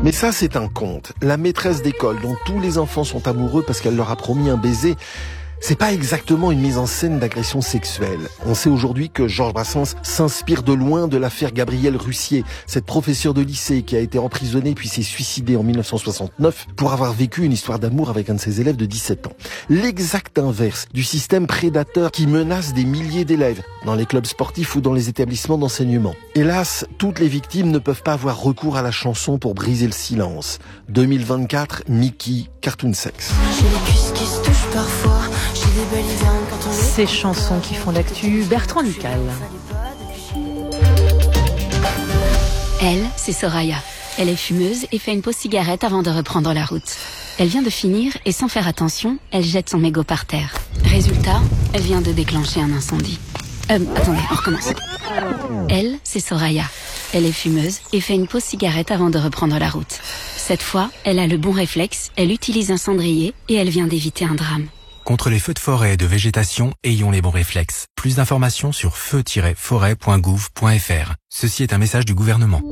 Mais ça, c'est un conte. La maîtresse d'école dont tous les enfants sont amoureux parce qu'elle leur a promis un baiser, c'est pas exactement une mise en scène d'agression sexuelle. On sait aujourd'hui que Georges Brassens s'inspire de loin de l'affaire Gabrielle Russier, cette professeure de lycée qui a été emprisonnée puis s'est suicidée en 1969 pour avoir vécu une histoire d'amour avec un de ses élèves de 17 ans. L'exact inverse du système prédateur qui menace des milliers d'élèves dans les clubs sportifs ou dans les établissements d'enseignement. Hélas, toutes les victimes ne peuvent pas avoir recours à la chanson pour briser le silence. 2024, Mickey, Cartoon Sex. J'ai les cuisses qui se touchent parfois. Ces chansons qui font l'actu, Bertrand Lucal. Elle, c'est Soraya. Elle est fumeuse et fait une pause cigarette avant de reprendre la route. Elle vient de finir et sans faire attention, elle jette son mégot par terre. Résultat, elle vient de déclencher un incendie. Attendez, on recommence. Elle, c'est Soraya. Elle est fumeuse et fait une pause cigarette avant de reprendre la route. Cette fois, elle a le bon réflexe, elle utilise un cendrier et elle vient d'éviter un drame. Contre les feux de forêt et de végétation, ayons les bons réflexes. Plus d'informations sur feu-forêt.gouv.fr. Ceci est un message du gouvernement.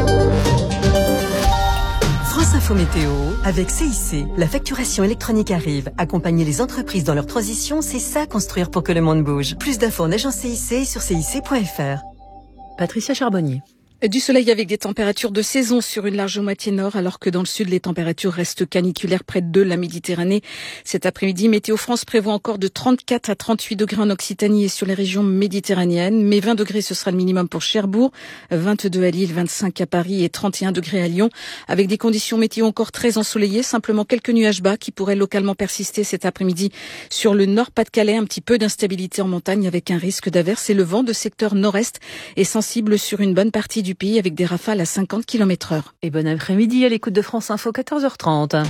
France Info Météo, avec CIC. La facturation électronique arrive. Accompagner les entreprises dans leur transition, c'est ça construire pour que le monde bouge. Plus d'infos en agence CIC sur cic.fr. Patricia Charbonnier. Du soleil avec des températures de saison sur une large moitié nord, alors que dans le sud, les températures restent caniculaires près de la Méditerranée. Cet après-midi, Météo France prévoit encore de 34 à 38 degrés en Occitanie et sur les régions méditerranéennes. Mais 20 degrés, ce sera le minimum pour Cherbourg, 22 à Lille, 25 à Paris et 31 degrés à Lyon. Avec des conditions météo encore très ensoleillées, simplement quelques nuages bas qui pourraient localement persister cet après-midi sur le Nord-Pas-de-Calais. Un petit peu d'instabilité en montagne avec un risque d'averse et le vent de secteur nord-est est sensible sur une bonne partie du pays avec des rafales à 50 km/h. Et bon après-midi à l'écoute de France Info, 14h30.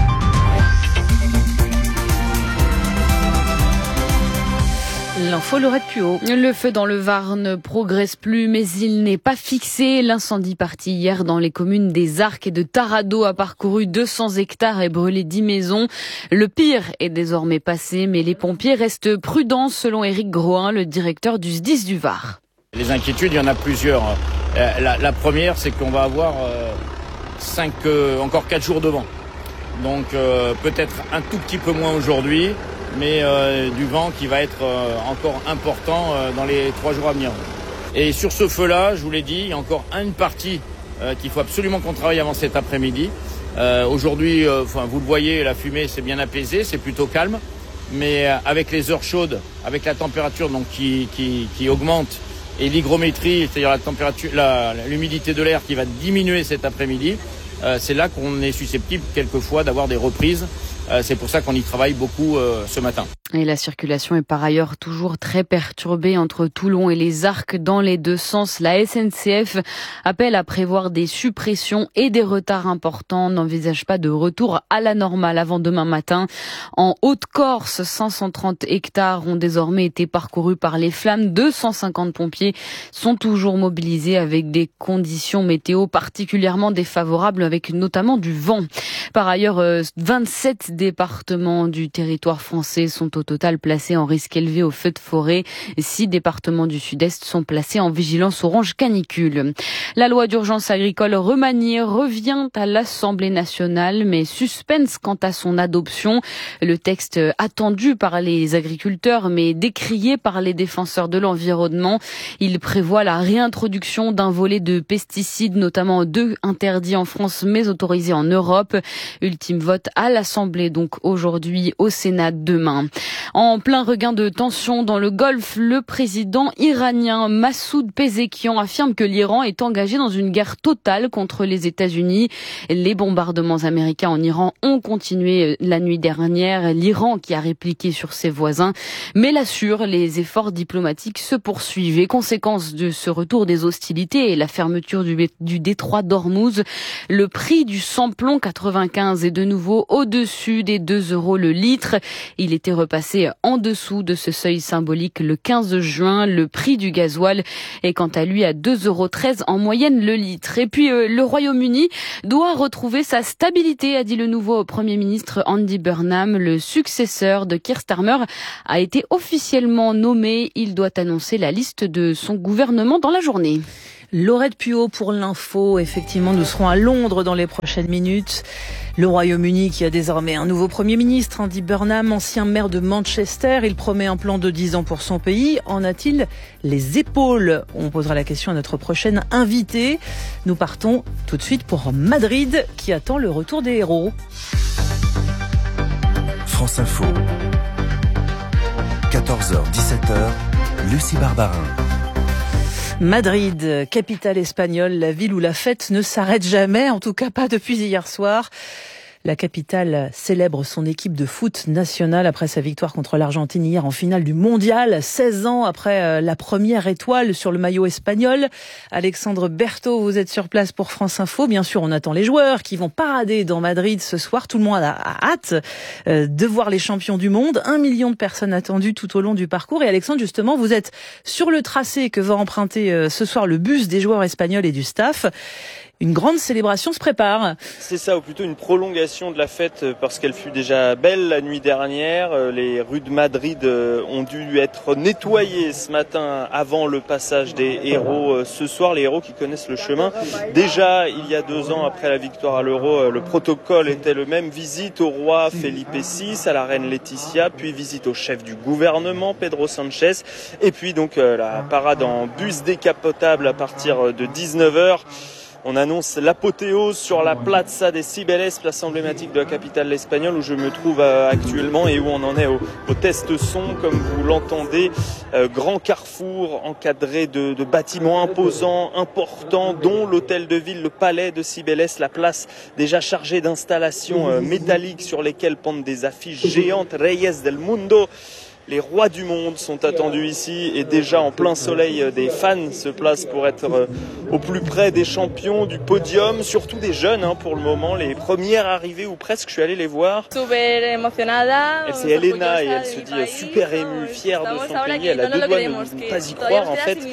L'info, Laurette Puot. Le feu dans le Var ne progresse plus, mais il n'est pas fixé. L'incendie parti hier dans les communes des Arcs et de Tarado a parcouru 200 hectares et brûlé 10 maisons. Le pire est désormais passé, mais les pompiers restent prudents, selon Éric Groin, le directeur du SDIS du Var. Les inquiétudes, il y en a plusieurs. La première, c'est qu'on va avoir encore 4 jours de vent. Donc peut-être un tout petit peu moins aujourd'hui, mais du vent qui va être encore important dans les 3 jours à venir. Et sur ce feu-là, je vous l'ai dit, il y a encore une partie qu'il faut absolument qu'on travaille avant cet après-midi. Aujourd'hui, vous le voyez, la fumée s'est bien apaisée, c'est plutôt calme. Mais avec les heures chaudes, avec la température donc, qui augmente, et l'hygrométrie, c'est-à-dire la température, l'humidité de l'air qui va diminuer cet après-midi, c'est là qu'on est susceptible quelquefois d'avoir des reprises. C'est pour ça qu'on y travaille beaucoup ce matin. Et la circulation est par ailleurs toujours très perturbée entre Toulon et les Arcs dans les deux sens. La SNCF appelle à prévoir des suppressions et des retards importants. N'envisage pas de retour à la normale avant demain matin. En Haute-Corse, 530 hectares ont désormais été parcourus par les flammes. 250 pompiers sont toujours mobilisés avec des conditions météo particulièrement défavorables avec notamment du vent. Par ailleurs, 27 départements du territoire français sont au total placés en risque élevé aux feux de forêt. 6 départements du sud-est sont placés en vigilance orange canicule. La loi d'urgence agricole remaniée revient à l'Assemblée nationale, mais suspense quant à son adoption. Le texte attendu par les agriculteurs, mais décrié par les défenseurs de l'environnement. Il prévoit la réintroduction d'un volet de pesticides, notamment 2 interdits en France, mais autorisés en Europe. Ultime vote à l'Assemblée, donc aujourd'hui, au Sénat demain. En plein regain de tension dans le Golfe, le président iranien Massoud Pezeshkian affirme que l'Iran est engagé dans une guerre totale contre les États-Unis. Les bombardements américains en Iran ont continué la nuit dernière. L'Iran qui a répliqué sur ses voisins, mais l'assure, les efforts diplomatiques se poursuivent. Et conséquence de ce retour des hostilités et la fermeture du détroit d'Ormuz, le prix du samplon 95 est de nouveau au-dessus des 2 € le litre. Il était repassé en dessous de ce seuil symbolique le 15 juin. Le prix du gasoil est quant à lui à 2,13 € en moyenne le litre. Et puis le Royaume-Uni doit retrouver sa stabilité, a dit le nouveau Premier ministre Andy Burnham. Le successeur de Keir Starmer a été officiellement nommé. Il doit annoncer la liste de son gouvernement dans la journée. Laurette Puot pour l'info. Effectivement, nous serons à Londres dans les prochaines minutes. Le Royaume-Uni qui a désormais un nouveau Premier ministre, Andy Burnham, ancien maire de Manchester. Il promet un plan de 10 ans pour son pays. En a-t-il les épaules? On posera la question à notre prochaine invitée. Nous partons tout de suite pour Madrid qui attend le retour des héros. France Info. 14h-17h, Lucie Barbarin. Madrid, capitale espagnole, la ville où la fête ne s'arrête jamais, en tout cas pas depuis hier soir. La capitale célèbre son équipe de foot nationale après sa victoire contre l'Argentine hier en finale du mondial, 16 ans après la première étoile sur le maillot espagnol. Alexandre Berthaud, vous êtes sur place pour France Info. Bien sûr, on attend les joueurs qui vont parader dans Madrid ce soir. Tout le monde a hâte de voir les champions du monde. 1 million de personnes attendues tout au long du parcours. Et Alexandre, justement, vous êtes sur le tracé que va emprunter ce soir le bus des joueurs espagnols et du staff. Une grande célébration se prépare. C'est ça, ou plutôt une prolongation de la fête, parce qu'elle fut déjà belle la nuit dernière. Les rues de Madrid ont dû être nettoyées ce matin avant le passage des héros ce soir, les héros qui connaissent le chemin. Déjà, il y a 2 ans, après la victoire à l'Euro, le protocole était le même. Visite au roi Felipe VI, à la reine Laetitia, puis visite au chef du gouvernement, Pedro Sanchez. Et puis donc la parade en bus décapotable à partir de 19h. On annonce l'apothéose sur la Plaza de Cibeles, place emblématique de la capitale espagnole où je me trouve actuellement et où on en est au test son, comme vous l'entendez. Grand carrefour encadré de bâtiments imposants, importants, dont l'hôtel de ville, le palais de Cibeles, la place déjà chargée d'installations métalliques sur lesquelles pendent des affiches géantes, Reyes del Mundo. Les rois du monde sont attendus ici et déjà en plein soleil, des fans se placent pour être au plus près des champions, du podium, surtout des jeunes pour le moment, les premières arrivées ou presque, je suis allé les voir. C'est Elena et elle se dit super émue, fière de son pays, elle a 2 doigts de ne pas y croire en fait.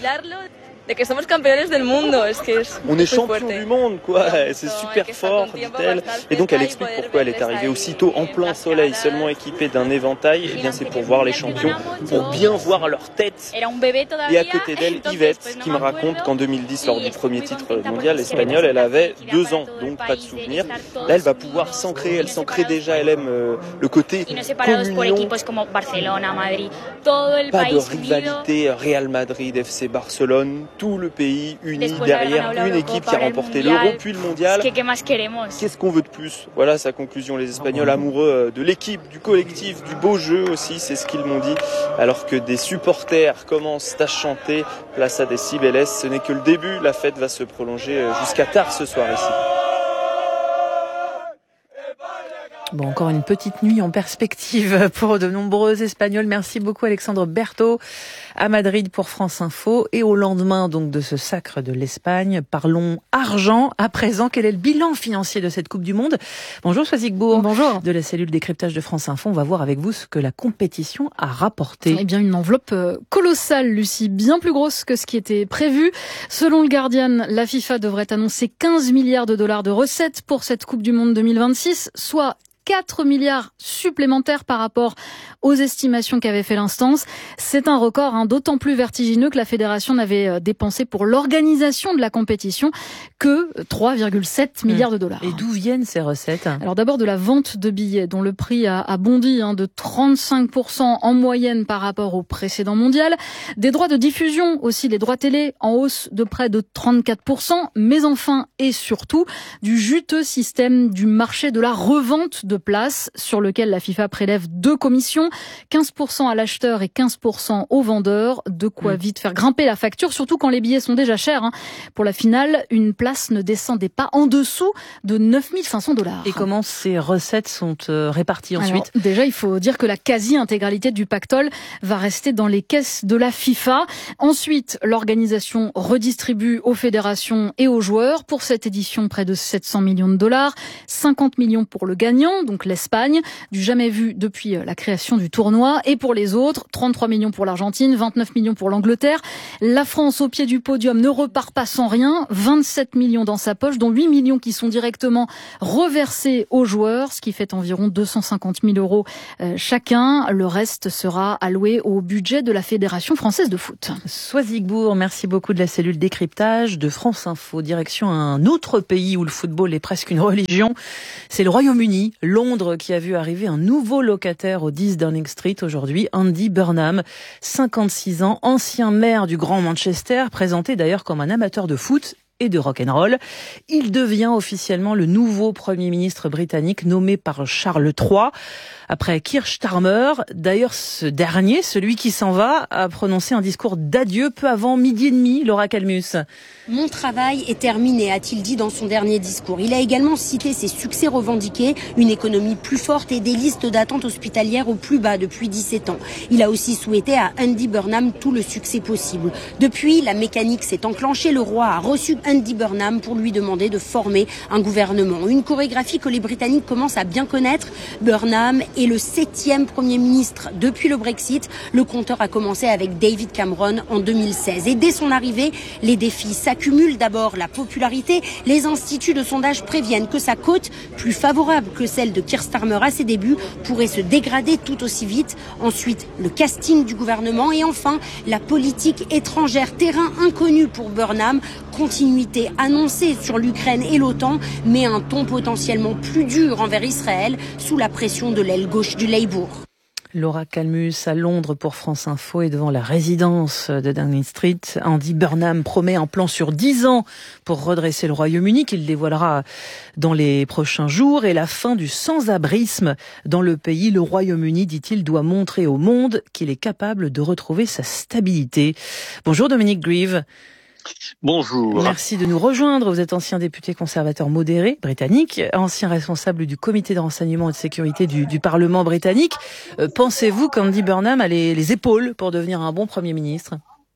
On est champion du monde, quoi. C'est super fort, dit-elle. Et donc elle explique pourquoi elle est arrivée aussitôt en plein soleil, seulement équipée d'un éventail. Eh bien, c'est pour voir les champions, pour bien voir leur tête. Et à côté d'elle, Yvette, qui me raconte qu'en 2010, lors du premier titre mondial espagnol, elle avait 2 ans, donc pas de souvenir. Là, elle va pouvoir s'ancrer. Elle s'ancre déjà. Elle aime le côté communion. Pas de rivalité Real Madrid, FC Barcelone. Tout le pays uni derrière une équipe qui a remporté l'Euro puis le mondial. Qu'est-ce qu'on veut de plus? Voilà sa conclusion. Les Espagnols amoureux de l'équipe, du collectif, du beau jeu aussi, c'est ce qu'ils m'ont dit. Alors que des supporters commencent à chanter Plaza de Cibeles, ce n'est que le début. La fête va se prolonger jusqu'à tard ce soir ici. Bon, encore une petite nuit en perspective pour de nombreux Espagnols. Merci beaucoup Alexandre Berthaud à Madrid pour France Info. Et au lendemain donc de ce sacre de l'Espagne, parlons argent. À présent, quel est le bilan financier de cette Coupe du Monde? Bonjour Soazic Bourg. Bonjour. De la cellule décryptage de France Info, on va voir avec vous ce que la compétition a rapporté. Eh bien, une enveloppe colossale, Lucie, bien plus grosse que ce qui était prévu. Selon le Guardian, la FIFA devrait annoncer 15 milliards de dollars de recettes pour cette Coupe du Monde 2026, soit 4 milliards supplémentaires par rapport aux estimations qu'avait fait l'instance. C'est un record d'autant plus vertigineux que la fédération n'avait dépensé pour l'organisation de la compétition que 3,7 milliards de dollars. Et d'où viennent ces recettes? Alors d'abord de la vente de billets dont le prix a bondi de 35% en moyenne par rapport au précédent mondial. Des droits de diffusion aussi, les droits télé en hausse de près de 34%, mais enfin et surtout du juteux système du marché de la revente de places sur lequel la FIFA prélève 2 commissions, 15% à l'acheteur et 15% au vendeur, de quoi vite faire grimper la facture, surtout quand les billets sont déjà chers. Pour la finale, une place ne descendait pas en dessous de 9 500 $. Et comment ces recettes sont réparties ensuite? Alors, déjà, il faut dire que la quasi-intégralité du pactole va rester dans les caisses de la FIFA. Ensuite, l'organisation redistribue aux fédérations et aux joueurs. Pour cette édition, près de 700 millions de $, 50 millions pour le gagnant, donc l'Espagne, du jamais vu depuis la création du tournoi. Et pour les autres, 33 millions pour l'Argentine, 29 millions pour l'Angleterre. La France, au pied du podium, ne repart pas sans rien. 27 millions dans sa poche, dont 8 millions qui sont directement reversés aux joueurs, ce qui fait environ 250 000 € chacun. Le reste sera alloué au budget de la Fédération française de foot. Soisigbourg, merci beaucoup de la cellule décryptage de France Info. Direction un autre pays où le football est presque une religion. C'est le Royaume-Uni, Londres, qui a vu arriver un nouveau locataire au 10 Downing Street aujourd'hui, Andy Burnham, 56 ans, ancien maire du Grand Manchester, présenté d'ailleurs comme un amateur de foot et de rock'n'roll. Il devient officiellement le nouveau Premier ministre britannique nommé par Charles III, après Keir Starmer. D'ailleurs, ce dernier, celui qui s'en va, a prononcé un discours d'adieu peu avant 12h30, Laura Calmus. Mon travail est terminé, a-t-il dit dans son dernier discours. Il a également cité ses succès revendiqués, une économie plus forte et des listes d'attente hospitalières au plus bas depuis 17 ans. Il a aussi souhaité à Andy Burnham tout le succès possible. Depuis, la mécanique s'est enclenchée. Le roi a reçu Andy Burnham pour lui demander de former un gouvernement. Une chorégraphie que les Britanniques commencent à bien connaître. Burnham est le 7e Premier ministre depuis le Brexit. Le compteur a commencé avec David Cameron en 2016. Et dès son arrivée, les défis s'accumulent. D'abord, la popularité. Les instituts de sondage préviennent que sa cote, plus favorable que celle de Keir Starmer à ses débuts, pourrait se dégrader tout aussi vite. Ensuite, le casting du gouvernement. Et enfin, la politique étrangère, terrain inconnu pour Burnham. Continuité annoncée sur l'Ukraine et l'OTAN, mais un ton potentiellement plus dur envers Israël sous la pression de l'aile gauche du Labour. Laura Calmus à Londres pour France Info et devant la résidence de Downing Street. Andy Burnham promet un plan sur 10 ans pour redresser le Royaume-Uni qu'il dévoilera dans les prochains jours et la fin du sans-abrisme dans le pays. Le Royaume-Uni, dit-il, doit montrer au monde qu'il est capable de retrouver sa stabilité. Bonjour Dominic Grieve. Bonjour. Merci de nous rejoindre. Vous êtes ancien député conservateur modéré britannique, ancien responsable du comité de renseignement et de sécurité du Parlement britannique. Pensez-vous qu'Andy Burnham a les épaules pour devenir un bon Premier ministre ?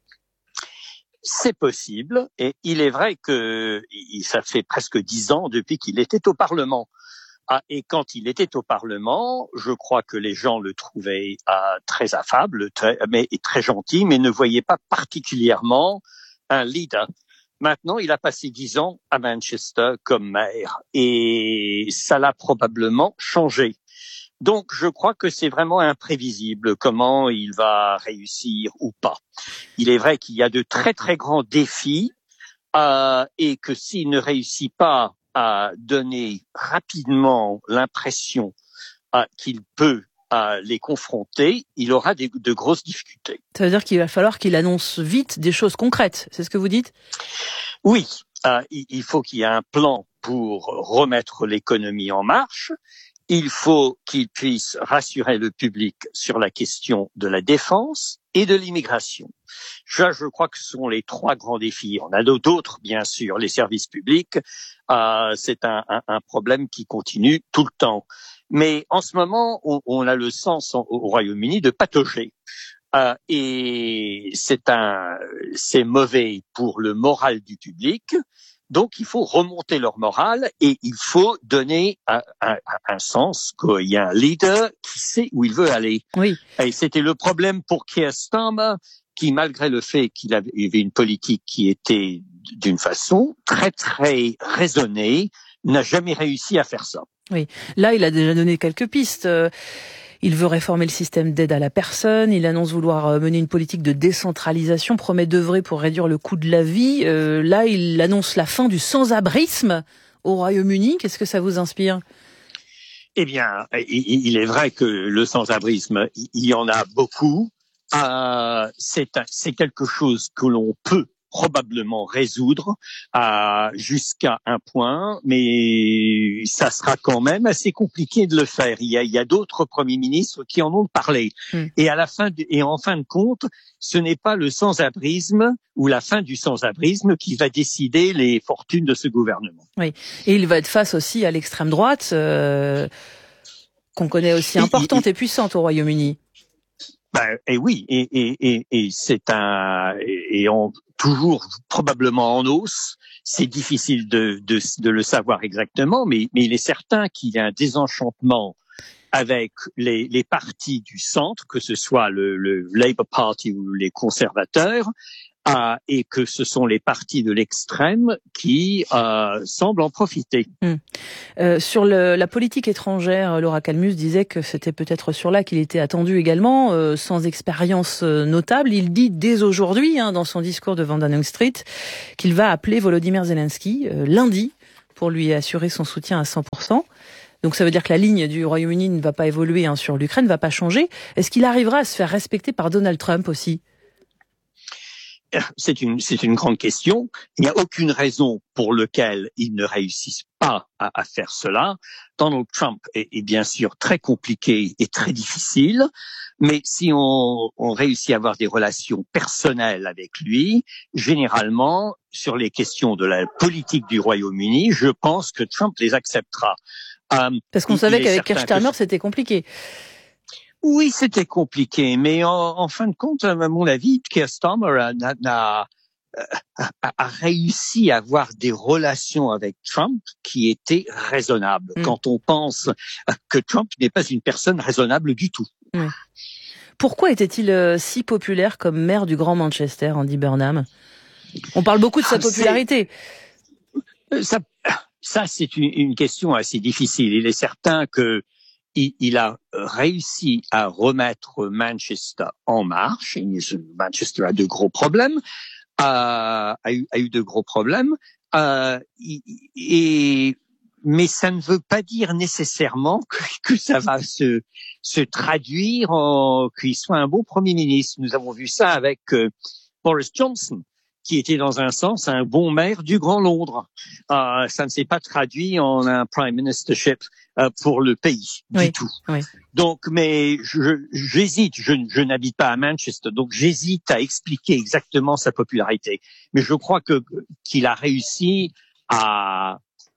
C'est possible, et il est vrai que ça fait presque 10 ans depuis qu'il était au Parlement. Et quand il était au Parlement, je crois que les gens le trouvaient très affable, très gentil, mais ne voyaient pas particulièrement un leader. Maintenant, il a passé 10 ans à Manchester comme maire et ça l'a probablement changé. Donc, je crois que c'est vraiment imprévisible comment il va réussir ou pas. Il est vrai qu'il y a de très très grands défis et que s'il ne réussit pas à donner rapidement l'impression qu'il peut les confronter, il aura de grosses difficultés. Ça veut dire qu'il va falloir qu'il annonce vite des choses concrètes, c'est ce que vous dites ? Oui, il faut qu'il y ait un plan pour remettre l'économie en marche. Il faut qu'il puisse rassurer le public sur la question de la défense et de l'immigration. Je crois que ce sont les 3 grands défis. On a d'autres, bien sûr. Les services publics, c'est un problème qui continue tout le temps. Mais en ce moment, on a le sens au Royaume-Uni de patauger. Et c'est mauvais pour le moral du public. Donc, il faut remonter leur morale et il faut donner un sens qu'il y a un leader qui sait où il veut aller. Oui. Et c'était le problème pour Keir Starmer, qui, malgré le fait qu'il avait une politique qui était d'une façon très, très raisonnée, n'a jamais réussi à faire ça. Oui. Là, il a déjà donné quelques pistes. Il veut réformer le système d'aide à la personne. Il annonce vouloir mener une politique de décentralisation, promet d'œuvrer pour réduire le coût de la vie. Là, il annonce la fin du sans-abrisme au Royaume-Uni. Qu'est-ce que ça vous inspire ? Eh bien, il est vrai que le sans-abrisme, il y en a beaucoup. C'est quelque chose que l'on peut probablement résoudre jusqu'à un point, mais ça sera quand même assez compliqué de le faire. Il y a d'autres premiers ministres qui en ont parlé. Et en fin de compte, ce n'est pas le sans-abrisme ou la fin du sans-abrisme qui va décider les fortunes de ce gouvernement. Oui, et il va être face aussi à l'extrême droite, qu'on connaît aussi importante et puissante au Royaume-Uni. Et oui, et c'est toujours probablement en hausse. C'est difficile de le savoir exactement, mais il est certain qu'il y a un désenchantement avec les partis du centre, que ce soit le Labour Party ou les conservateurs, et que ce sont les partis de l'extrême qui semblent en profiter. Sur la politique étrangère, Laura Calmus disait que c'était peut-être sur là qu'il était attendu également, sans expérience notable. Il dit dès aujourd'hui, dans son discours devant Downing Street, qu'il va appeler Volodymyr Zelensky lundi pour lui assurer son soutien à 100%. Donc ça veut dire que la ligne du Royaume-Uni ne va pas évoluer sur l'Ukraine, ne va pas changer. Est-ce qu'il arrivera à se faire respecter par Donald Trump aussi ? C'est une grande question. Il n'y a aucune raison pour laquelle il ne réussisse pas à faire cela. Donald Trump est bien sûr très compliqué et très difficile, mais si on réussit à avoir des relations personnelles avec lui, généralement, sur les questions de la politique du Royaume-Uni, je pense que Trump les acceptera. Parce qu'on savait qu'avec Keir Starmer, c'était compliqué. Oui, c'était compliqué, mais en fin de compte, à mon avis, Keir Starmer a réussi à avoir des relations avec Trump qui étaient raisonnables. Quand on pense que Trump n'est pas une personne raisonnable du tout. Pourquoi était-il si populaire comme maire du Grand Manchester, Andy Burnham ? On parle beaucoup de sa popularité. Ça, c'est une question assez difficile. Il est certain que il a réussi à remettre Manchester en marche. Manchester a de gros problèmes, a eu de gros problèmes, mais ça ne veut pas dire nécessairement que ça va se traduire en qu'il soit un bon Premier ministre. Nous avons vu ça avec Boris Johnson, qui était dans un sens un bon maire du Grand Londres. Ça ne s'est pas traduit en un prime ministership pour le pays du tout. Oui. Donc, mais j'hésite. Je n'habite pas à Manchester, donc j'hésite à expliquer exactement sa popularité. Mais je crois qu'il a réussi à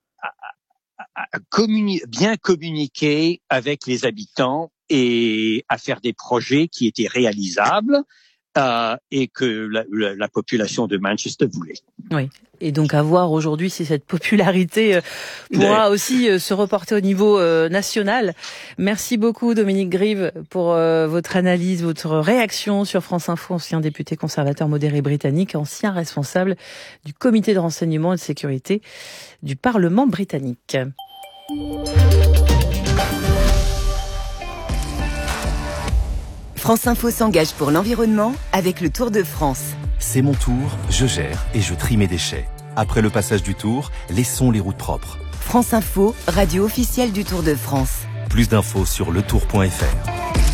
bien communiquer avec les habitants et à faire des projets qui étaient réalisables. Et que la population de Manchester voulait. Oui. Et donc à voir aujourd'hui si cette popularité pourra aussi se reporter au niveau national. Merci beaucoup Dominique Grieve pour votre analyse, votre réaction sur France Info, ancien député conservateur modéré britannique, ancien responsable du comité de renseignement et de sécurité du Parlement britannique. France Info s'engage pour l'environnement avec le Tour de France. C'est mon tour, je gère et je trie mes déchets. Après le passage du Tour, laissons les routes propres. France Info, radio officielle du Tour de France. Plus d'infos sur letour.fr.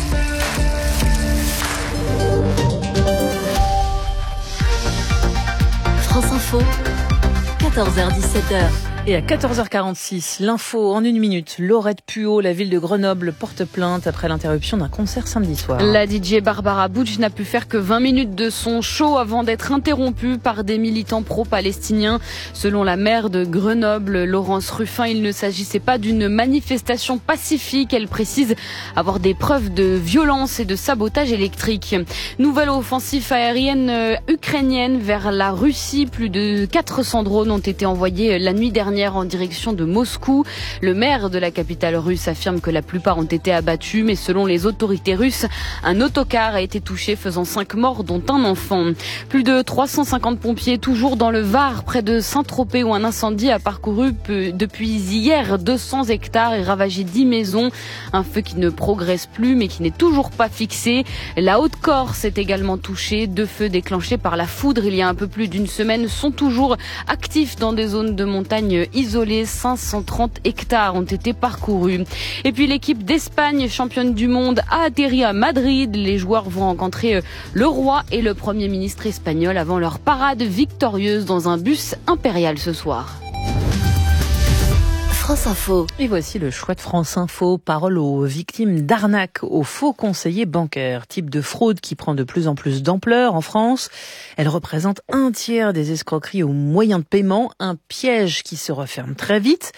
France Info, 14h-17h. Et à 14h46, l'info en 1 minute. Laurette Puot, la ville de Grenoble, porte plainte après l'interruption d'un concert samedi soir. La DJ Barbara Butch n'a pu faire que 20 minutes de son show avant d'être interrompue par des militants pro-palestiniens. Selon la maire de Grenoble, Laurence Ruffin, il ne s'agissait pas d'une manifestation pacifique. Elle précise avoir des preuves de violence et de sabotage électrique. Nouvelle offensive aérienne ukrainienne vers la Russie. Plus de 400 drones ont été envoyés la nuit dernière en direction de Moscou. Le maire de la capitale russe affirme que la plupart ont été abattus, mais selon les autorités russes, un autocar a été touché, faisant 5 morts, dont un enfant. Plus de 350 pompiers, toujours dans le Var, près de Saint-Tropez, où un incendie a parcouru depuis hier 200 hectares et ravagé 10 maisons. Un feu qui ne progresse plus, mais qui n'est toujours pas fixé. La Haute-Corse est également touchée. 2 feux déclenchés par la foudre il y a un peu plus d'une semaine sont toujours actifs dans des zones de montagne isolées. 530 hectares ont été parcourus. Et puis l'équipe d'Espagne, championne du monde, a atterri à Madrid. Les joueurs vont rencontrer le roi et le premier ministre espagnol avant leur parade victorieuse dans un bus impérial ce soir. France Info. Et voici le choix de France Info. Parole aux victimes d'arnaques, aux faux conseillers bancaires. Type de fraude qui prend de plus en plus d'ampleur en France. Elle représente 1/3 des escroqueries aux moyens de paiement. Un piège qui se referme très vite.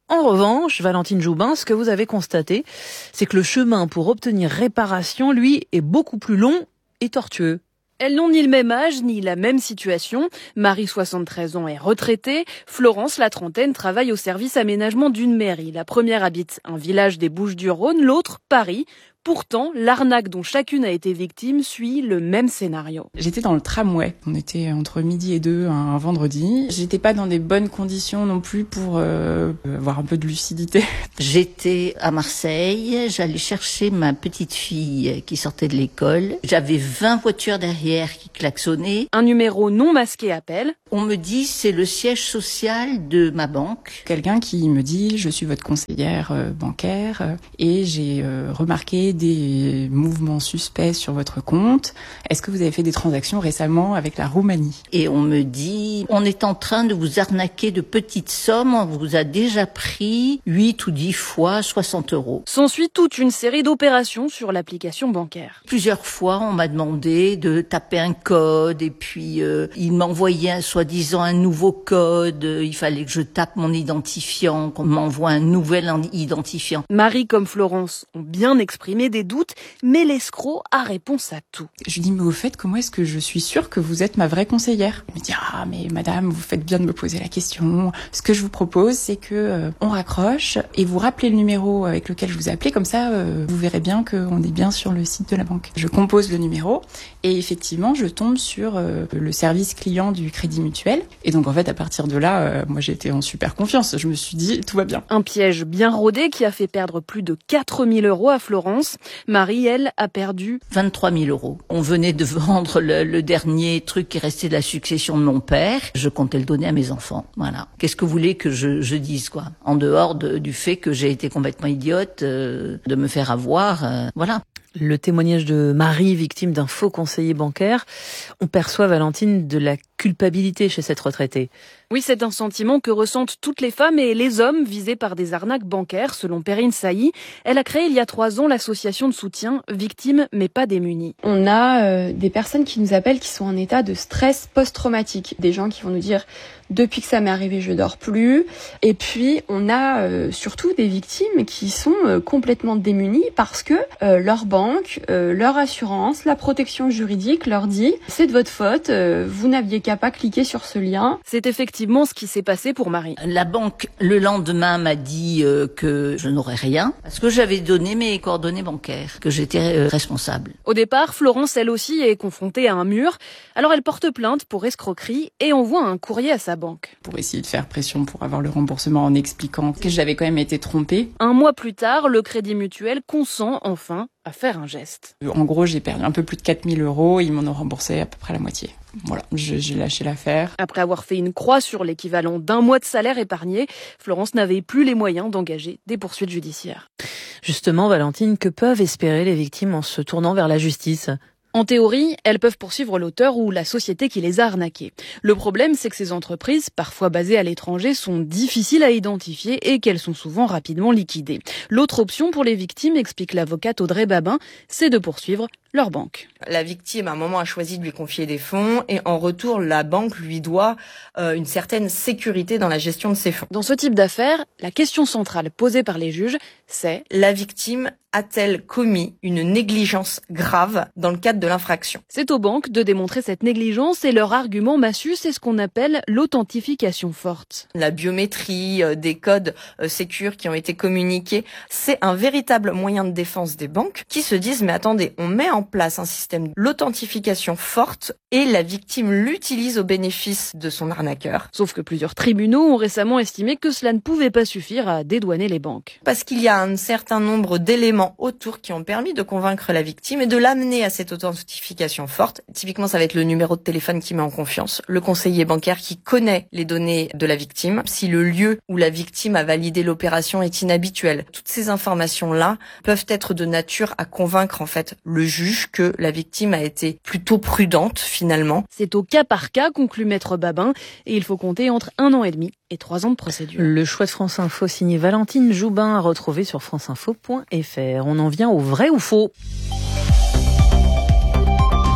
En revanche, Valentine Joubin, ce que vous avez constaté, c'est que le chemin pour obtenir réparation, lui, est beaucoup plus long et tortueux. Elles n'ont ni le même âge, ni la même situation. Marie, 73 ans, est retraitée. Florence, la trentaine, travaille au service aménagement d'une mairie. La première habite un village des Bouches-du-Rhône, l'autre, Paris. Pourtant, l'arnaque dont chacune a été victime suit le même scénario. J'étais dans le tramway. On était entre midi et 2 un vendredi. J'étais pas dans des bonnes conditions non plus pour avoir un peu de lucidité. J'étais à Marseille. J'allais chercher ma petite fille qui sortait de l'école. J'avais 20 voitures derrière qui klaxonnaient. Un numéro non masqué appelle. On me dit c'est le siège social de ma banque. Quelqu'un qui me dit je suis votre conseillère bancaire et j'ai remarqué des mouvements suspects sur votre compte. Est-ce que vous avez fait des transactions récemment avec la Roumanie ? Et on me dit, on est en train de vous arnaquer de petites sommes, on vous a déjà pris 8 ou 10 fois 60 €. S'ensuit toute une série d'opérations sur l'application bancaire. Plusieurs fois, on m'a demandé de taper un code et puis il m'envoyait soi-disant un nouveau code. Il fallait que je tape mon identifiant, qu'on m'envoie un nouvel identifiant. Marie comme Florence ont bien exprimé des doutes, mais l'escroc a réponse à tout. Je lui dis, mais au fait, comment est-ce que je suis sûre que vous êtes ma vraie conseillère ? Elle me dit, ah, mais madame, vous faites bien de me poser la question. Ce que je vous propose, c'est que on raccroche et vous rappelez le numéro avec lequel je vous ai appelé, comme ça, vous verrez bien qu'on est bien sur le site de la banque. Je compose le numéro et effectivement, je tombe sur le service client du Crédit Mutuel. Et donc, en fait, à partir de là, moi, j'étais en super confiance. Je me suis dit, tout va bien. Un piège bien rodé qui a fait perdre plus de 4 000 € à Florence. Marie, elle, a perdu 23 000 €. On venait de vendre le dernier truc qui restait de la succession de mon père. Je comptais le donner à mes enfants. Voilà. Qu'est-ce que vous voulez que je dise, quoi ? En dehors du fait que j'ai été complètement idiote de me faire avoir. Voilà. Le témoignage de Marie, victime d'un faux conseiller bancaire. On perçoit, Valentine, de la culpabilité chez cette retraitée. Oui, c'est un sentiment que ressentent toutes les femmes et les hommes visés par des arnaques bancaires, selon Perrine Sailly. Elle a créé il y a 3 ans l'association de soutien Victimes mais pas démunies. On a des personnes qui nous appellent qui sont en état de stress post-traumatique. Des gens qui vont nous dire « depuis que ça m'est arrivé, je dors plus ». Et puis, on a surtout des victimes qui sont complètement démunies parce que leur banque, leur assurance, la protection juridique leur dit « c'est de votre faute, vous n'aviez qu'à pas cliquer sur ce lien ». C'est effectivement ce qui s'est passé pour Marie. La banque, le lendemain, m'a dit que je n'aurais rien parce que j'avais donné mes coordonnées bancaires, que j'étais responsable. Au départ, Florence, elle aussi, est confrontée à un mur. Alors elle porte plainte pour escroquerie et envoie un courrier à sa banque. Pour essayer de faire pression pour avoir le remboursement en expliquant que j'avais quand même été trompée. 1 mois plus tard, le Crédit Mutuel consent enfin à faire un geste. En gros, j'ai perdu un peu plus de 4 000 €, ils m'en ont remboursé à peu près la moitié. Voilà, j'ai lâché l'affaire. Après avoir fait une croix sur l'équivalent d'1 mois de salaire épargné, Florence n'avait plus les moyens d'engager des poursuites judiciaires. Justement, Valentine, que peuvent espérer les victimes en se tournant vers la justice ? En théorie, elles peuvent poursuivre l'auteur ou la société qui les a arnaquées. Le problème, c'est que ces entreprises, parfois basées à l'étranger, sont difficiles à identifier et qu'elles sont souvent rapidement liquidées. L'autre option pour les victimes, explique l'avocate Audrey Babin, c'est de poursuivre leur banque. La victime, à un moment, a choisi de lui confier des fonds et en retour, la banque lui doit une certaine sécurité dans la gestion de ses fonds. Dans ce type d'affaires, la question centrale posée par les juges, c'est « La victime a-t-elle commis une négligence grave dans le cadre de l'infraction ?» C'est aux banques de démontrer cette négligence et leur argument massu, c'est ce qu'on appelle l'authentification forte. La biométrie, des codes sécures qui ont été communiqués, c'est un véritable moyen de défense des banques qui se disent « Mais attendez, on met en place un système l'authentification forte et la victime l'utilise au bénéfice de son arnaqueur. » Sauf que plusieurs tribunaux ont récemment estimé que cela ne pouvait pas suffire à dédouaner les banques. Parce qu'il y a un certain nombre d'éléments autour qui ont permis de convaincre la victime et de l'amener à cette authentification forte. Typiquement, ça va être le numéro de téléphone qui met en confiance, le conseiller bancaire qui connaît les données de la victime, si le lieu où la victime a validé l'opération est inhabituel. Toutes ces informations-là peuvent être de nature à convaincre en fait le juge que la victime a été plutôt prudente finalement. C'est au cas par cas, conclut Maître Babin, et il faut compter entre 1 an et demi et 3 ans de procédure. Le choix de France Info signé Valentine Joubin à retrouver sur franceinfo.fr. On en vient au vrai ou faux.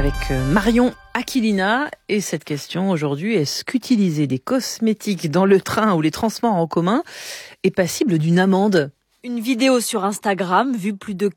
avec Marion Aquilina. Et cette question aujourd'hui, est-ce qu'utiliser des cosmétiques dans le train ou les transports en commun est passible d'une amende ? Une vidéo sur Instagram, vue plus de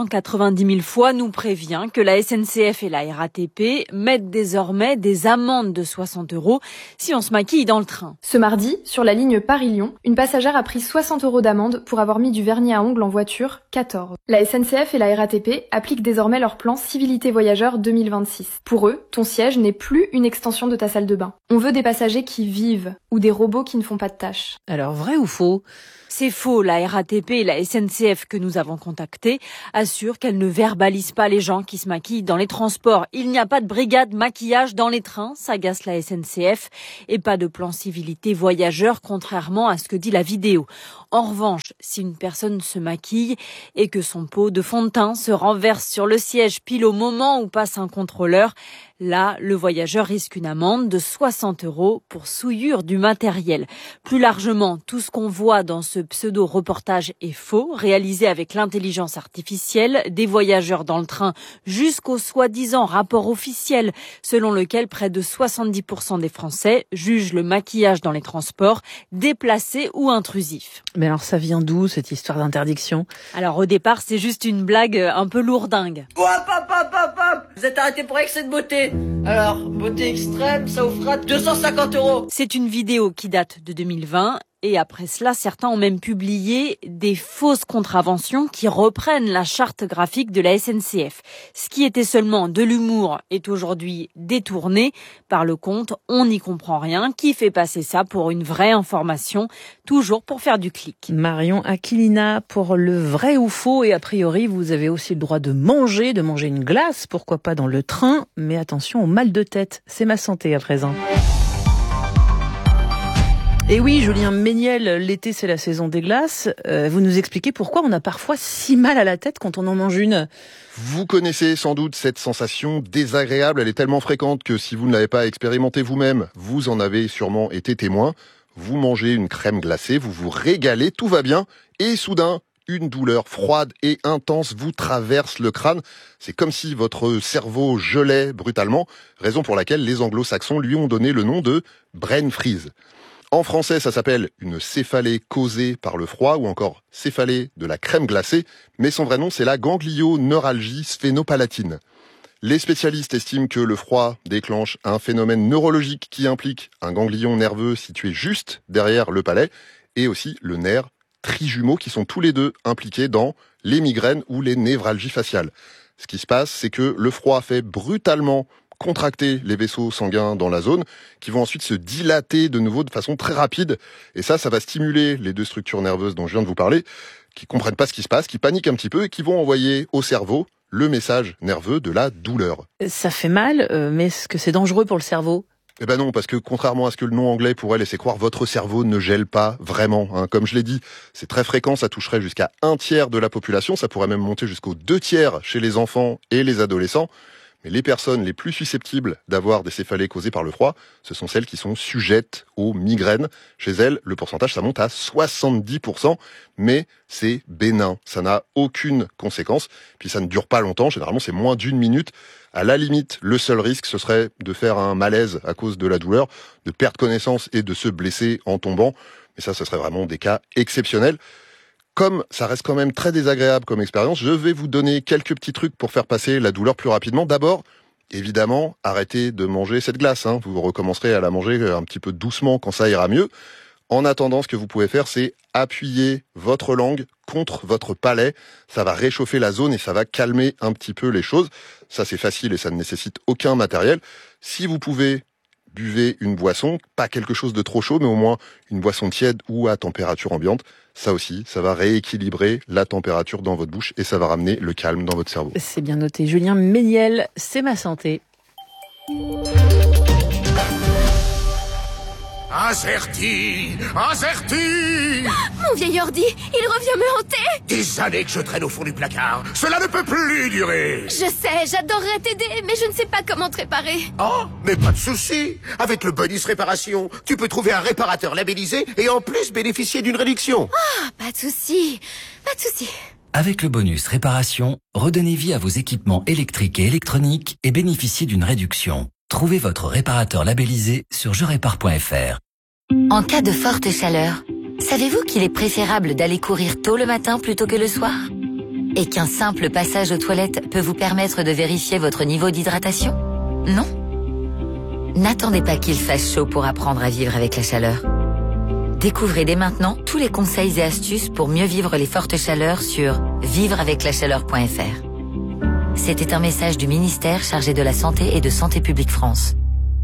490 000 fois, nous prévient que la SNCF et la RATP mettent désormais des amendes de 60 € si on se maquille dans le train. Ce mardi, sur la ligne Paris-Lyon, une passagère a pris 60 € d'amende pour avoir mis du vernis à ongles en voiture, 14. La SNCF et la RATP appliquent désormais leur plan Civilité Voyageurs 2026. Pour eux, ton siège n'est plus une extension de ta salle de bain. On veut des passagers qui vivent ou des robots qui ne font pas de tâches. Alors, vrai ou faux ? C'est faux, la RATP et la SNCF que nous avons contactées assurent qu'elles ne verbalisent pas les gens qui se maquillent dans les transports. Il n'y a pas de brigade maquillage dans les trains, s'agace la SNCF, et pas de plan civilité voyageur, contrairement à ce que dit la vidéo. En revanche, si une personne se maquille et que son pot de fond de teint se renverse sur le siège pile au moment où passe un contrôleur, là, le voyageur risque une amende de 60 € pour souillure du matériel. Plus largement, tout ce qu'on voit dans ce pseudo-reportage est faux, réalisé avec l'intelligence artificielle, des voyageurs dans le train jusqu'au soi-disant rapport officiel, selon lequel près de 70% des Français jugent le maquillage dans les transports déplacé ou intrusif. Mais alors ça vient d'où cette histoire d'interdiction ? Alors au départ, c'est juste une blague un peu lourdingue. Hop, hop, hop, hop, hop. Vous êtes arrêté pour excès de beauté. Alors, beauté extrême, ça vous fera 250 €. C'est une vidéo qui date de 2020. Et après cela, certains ont même publié des fausses contraventions qui reprennent la charte graphique de la SNCF. Ce qui était seulement de l'humour est aujourd'hui détourné par le compte On n'y comprend rien, qui fait passer ça pour une vraie information, toujours pour faire du clic. Marion Aquilina pour le vrai ou faux. Et a priori, vous avez aussi le droit de manger une glace, pourquoi pas dans le train. Mais attention au mal de tête, c'est ma santé à présent. Et oui, Julien Méniel, l'été c'est la saison des glaces. Vous nous expliquez pourquoi on a parfois si mal à la tête quand on en mange une. Vous connaissez sans doute cette sensation désagréable, elle est tellement fréquente que si vous ne l'avez pas expérimentée vous-même, vous en avez sûrement été témoin. Vous mangez une crème glacée, vous vous régalez, tout va bien, et soudain, une douleur froide et intense vous traverse le crâne. C'est comme si votre cerveau gelait brutalement, raison pour laquelle les anglo-saxons lui ont donné le nom de brain freeze. En français, ça s'appelle une céphalée causée par le froid ou encore céphalée de la crème glacée, mais son vrai nom, c'est la ganglioneuralgie sphénopalatine. Les spécialistes estiment que le froid déclenche un phénomène neurologique qui implique un ganglion nerveux situé juste derrière le palais et aussi le nerf trijumeau qui sont tous les deux impliqués dans les migraines ou les névralgies faciales. Ce qui se passe, c'est que le froid fait brutalement contracter les vaisseaux sanguins dans la zone, qui vont ensuite se dilater de nouveau de façon très rapide. Et ça va stimuler les deux structures nerveuses dont je viens de vous parler, qui comprennent pas ce qui se passe, qui paniquent un petit peu et qui vont envoyer au cerveau le message nerveux de la douleur. Ça fait mal, mais est-ce que c'est dangereux pour le cerveau ? Eh ben non, parce que contrairement à ce que le nom anglais pourrait laisser croire, votre cerveau ne gèle pas vraiment. Comme je l'ai dit, c'est très fréquent, ça toucherait jusqu'à 1/3 de la population, ça pourrait même monter jusqu'aux 2/3 chez les enfants et les adolescents. Mais les personnes les plus susceptibles d'avoir des céphalées causées par le froid, ce sont celles qui sont sujettes aux migraines. Chez elles, le pourcentage, ça monte à 70%, mais c'est bénin. Ça n'a aucune conséquence. Puis ça ne dure pas longtemps. Généralement, c'est moins d'1 minute. À la limite, le seul risque, ce serait de faire un malaise à cause de la douleur, de perdre connaissance et de se blesser en tombant. Mais ça, ce serait vraiment des cas exceptionnels. Comme ça reste quand même très désagréable comme expérience, je vais vous donner quelques petits trucs pour faire passer la douleur plus rapidement. D'abord, évidemment, arrêtez de manger cette glace. Vous recommencerez à la manger un petit peu doucement quand ça ira mieux. En attendant, ce que vous pouvez faire, c'est appuyer votre langue contre votre palais. Ça va réchauffer la zone et ça va calmer un petit peu les choses. Ça, c'est facile et ça ne nécessite aucun matériel. Si vous pouvez, buvez une boisson, pas quelque chose de trop chaud, mais au moins une boisson tiède ou à température ambiante. Ça aussi, ça va rééquilibrer la température dans votre bouche et ça va ramener le calme dans votre cerveau. C'est bien noté. Julien Méniel, c'est ma santé. Azerty, Mon vieil ordi, il revient me hanter. Des années que je traîne au fond du placard. Cela ne peut plus durer. Je sais, j'adorerais t'aider, mais je ne sais pas comment te réparer. Oh, mais pas de souci. Avec le bonus réparation, tu peux trouver un réparateur labellisé et en plus bénéficier d'une réduction. Ah, pas de souci. Pas de souci. Avec le bonus réparation, redonnez vie à vos équipements électriques et électroniques et bénéficiez d'une réduction. Trouvez votre réparateur labellisé sur jerépare.fr. En cas de forte chaleur, savez-vous qu'il est préférable d'aller courir tôt le matin plutôt que le soir ? Et qu'un simple passage aux toilettes peut vous permettre de vérifier votre niveau d'hydratation ? Non ? N'attendez pas qu'il fasse chaud pour apprendre à vivre avec la chaleur. Découvrez dès maintenant tous les conseils et astuces pour mieux vivre les fortes chaleurs sur vivreaveclachaleur.fr. C'était un message du ministère chargé de la Santé et de Santé publique France.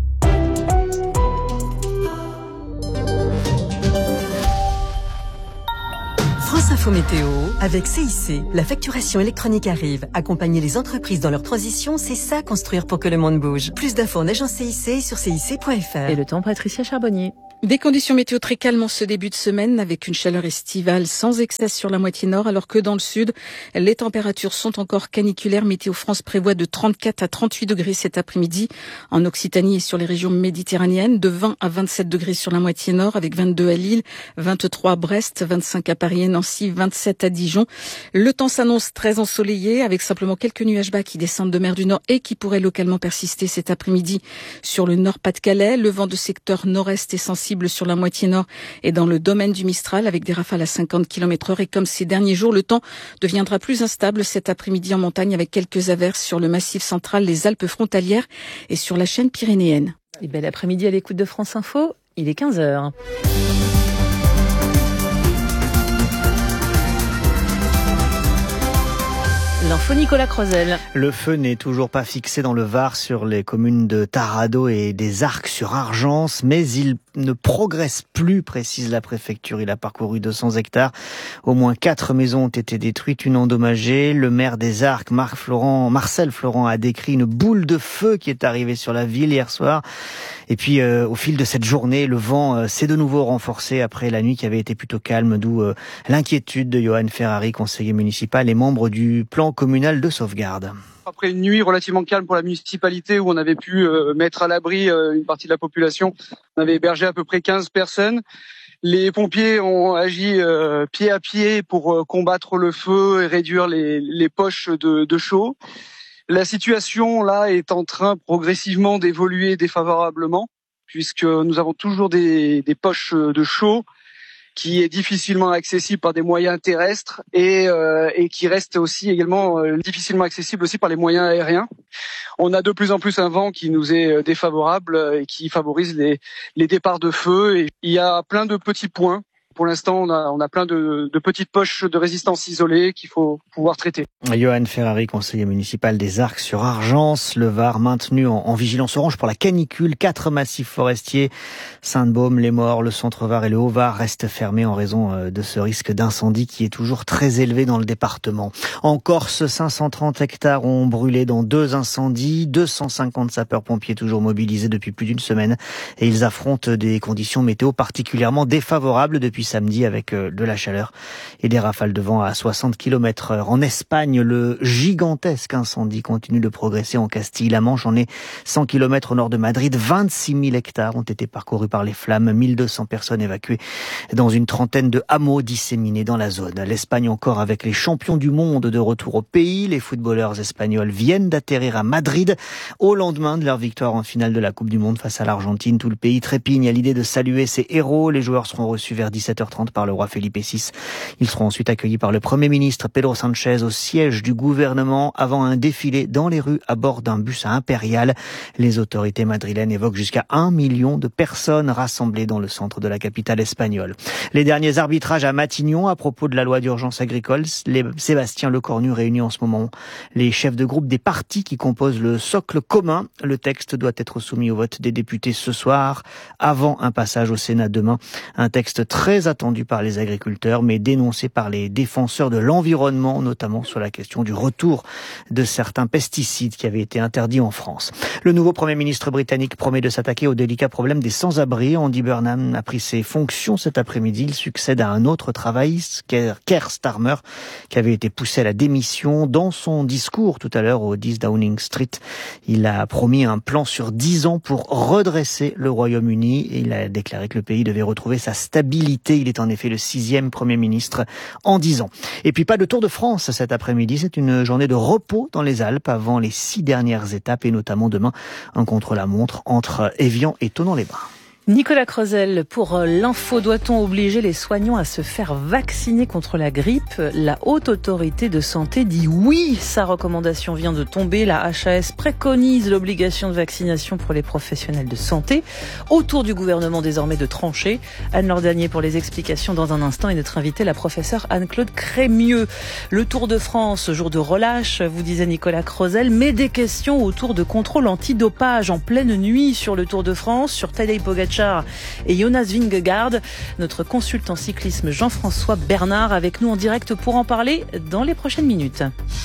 France Info Météo, avec CIC. La facturation électronique arrive. Accompagner les entreprises dans leur transition, c'est ça, construire pour que le monde bouge. Plus d'infos en agence CIC sur cic.fr. Et le temps, Patricia Charbonnier. Des conditions météo très calmes en ce début de semaine, avec une chaleur estivale sans excès sur la moitié nord, alors que dans le sud, les températures sont encore caniculaires. Météo France prévoit de 34 à 38 degrés cet après-midi en Occitanie et sur les régions méditerranéennes, de 20 à 27 degrés sur la moitié nord, avec 22 à Lille, 23 à Brest, 25 à Paris et Nancy, 27 à Dijon. Le temps s'annonce très ensoleillé, avec simplement quelques nuages bas qui descendent de mer du Nord et qui pourraient localement persister cet après-midi sur le Nord-Pas-de-Calais. Le vent de secteur nord-est est sensible sur la moitié nord et dans le domaine du Mistral avec des rafales à 50 km/h. Et comme ces derniers jours, le temps deviendra plus instable cet après-midi en montagne avec quelques averses sur le massif central, les Alpes frontalières et sur la chaîne pyrénéenne. Et bel après-midi à l'écoute de France Info, il est 15h. L'info Nicolas Crozel. Le feu n'est toujours pas fixé dans le Var sur les communes de Tarado et des Arcs sur Argence, mais il ne progresse plus, précise la préfecture. Il a parcouru 200 hectares. Au moins 4 maisons ont été détruites, une endommagée. Le maire des Arcs, Marcel Florent, a décrit une boule de feu qui est arrivée sur la ville hier soir. Et puis, au fil de cette journée, le vent s'est de nouveau renforcé après la nuit qui avait été plutôt calme, d'où l'inquiétude de Johan Ferrari, conseiller municipal et membre du plan communal de sauvegarde. Après une nuit relativement calme pour la municipalité où on avait pu mettre à l'abri une partie de la population, on avait hébergé à peu près 15 personnes. Les pompiers ont agi pied à pied pour combattre le feu et réduire les poches de chaud. La situation là est en train progressivement d'évoluer défavorablement puisque nous avons toujours des poches de chaud qui est difficilement accessible par des moyens terrestres et qui reste aussi également difficilement accessible aussi par les moyens aériens. On a de plus en plus un vent qui nous est défavorable et qui favorise les départs de feu. Et il y a plein de petits points. Pour l'instant, on a plein de petites poches de résistance isolées qu'il faut pouvoir traiter. Johan Ferrari, conseiller municipal des Arcs sur Argence, le Var maintenu en vigilance orange pour la canicule. 4 massifs forestiers, Sainte-Baume, les Maures, le Centre-Var et le Haut-Var restent fermés en raison de ce risque d'incendie qui est toujours très élevé dans le département. En Corse, 530 hectares ont brûlé dans 2 incendies, 250 sapeurs-pompiers toujours mobilisés depuis plus d'une semaine et ils affrontent des conditions météo particulièrement défavorables depuis samedi avec de la chaleur et des rafales de vent à 60 km/h. En Espagne, le gigantesque incendie continue de progresser en Castille-La Manche. On est 100 km au nord de Madrid. 26 000 hectares ont été parcourus par les flammes. 1200 personnes évacuées dans une trentaine de hameaux disséminés dans la zone. L'Espagne encore avec les champions du monde de retour au pays. Les footballeurs espagnols viennent d'atterrir à Madrid au lendemain de leur victoire en finale de la Coupe du Monde face à l'Argentine. Tout le pays trépigne à l'idée de saluer ses héros. Les joueurs seront reçus vers 17h30 par le roi Felipe VI. Ils seront ensuite accueillis par le Premier ministre Pedro Sánchez au siège du gouvernement avant un défilé dans les rues à bord d'un bus impérial. Les autorités madrilènes évoquent jusqu'à 1 million de personnes rassemblées dans le centre de la capitale espagnole. Les derniers arbitrages à Matignon à propos de la loi d'urgence agricole. Sébastien Lecornu réunit en ce moment les chefs de groupe des partis qui composent le socle commun. Le texte doit être soumis au vote des députés ce soir, avant un passage au Sénat demain. Un texte très attendu par les agriculteurs, mais dénoncé par les défenseurs de l'environnement, notamment sur la question du retour de certains pesticides qui avaient été interdits en France. Le nouveau Premier ministre britannique promet de s'attaquer au délicat problème des sans-abri. Andy Burnham a pris ses fonctions cet après-midi. Il succède à un autre travailliste, Keir Starmer, qui avait été poussé à la démission. Dans son discours tout à l'heure au 10 Downing Street, il a promis un plan sur 10 ans pour redresser le Royaume-Uni et il a déclaré que le pays devait retrouver sa stabilité responsabilités. Il est en effet le 6e Premier ministre en 10 ans. Et puis pas de Tour de France cet après-midi. C'est une journée de repos dans les Alpes avant les 6 dernières étapes et notamment demain un contre-la-montre entre Évian et Thonon-les-Bains. Nicolas Crozel, pour l'info, doit-on obliger les soignants à se faire vacciner contre la grippe ? La Haute Autorité de Santé dit oui. Sa recommandation vient de tomber. La HAS préconise l'obligation de vaccination pour les professionnels de santé. Autour du gouvernement désormais de trancher. Anne-Laure Danier pour les explications dans un instant et notre invitée, la professeure Anne-Claude Crémieux. Le Tour de France, jour de relâche, vous disait Nicolas Crozel, mais des questions autour de contrôle antidopage en pleine nuit sur le Tour de France, sur Tadej Pogačar et Jonas Vingegaard. Notre consultant cyclisme Jean-François Bernard avec nous en direct pour en parler dans les prochaines minutes.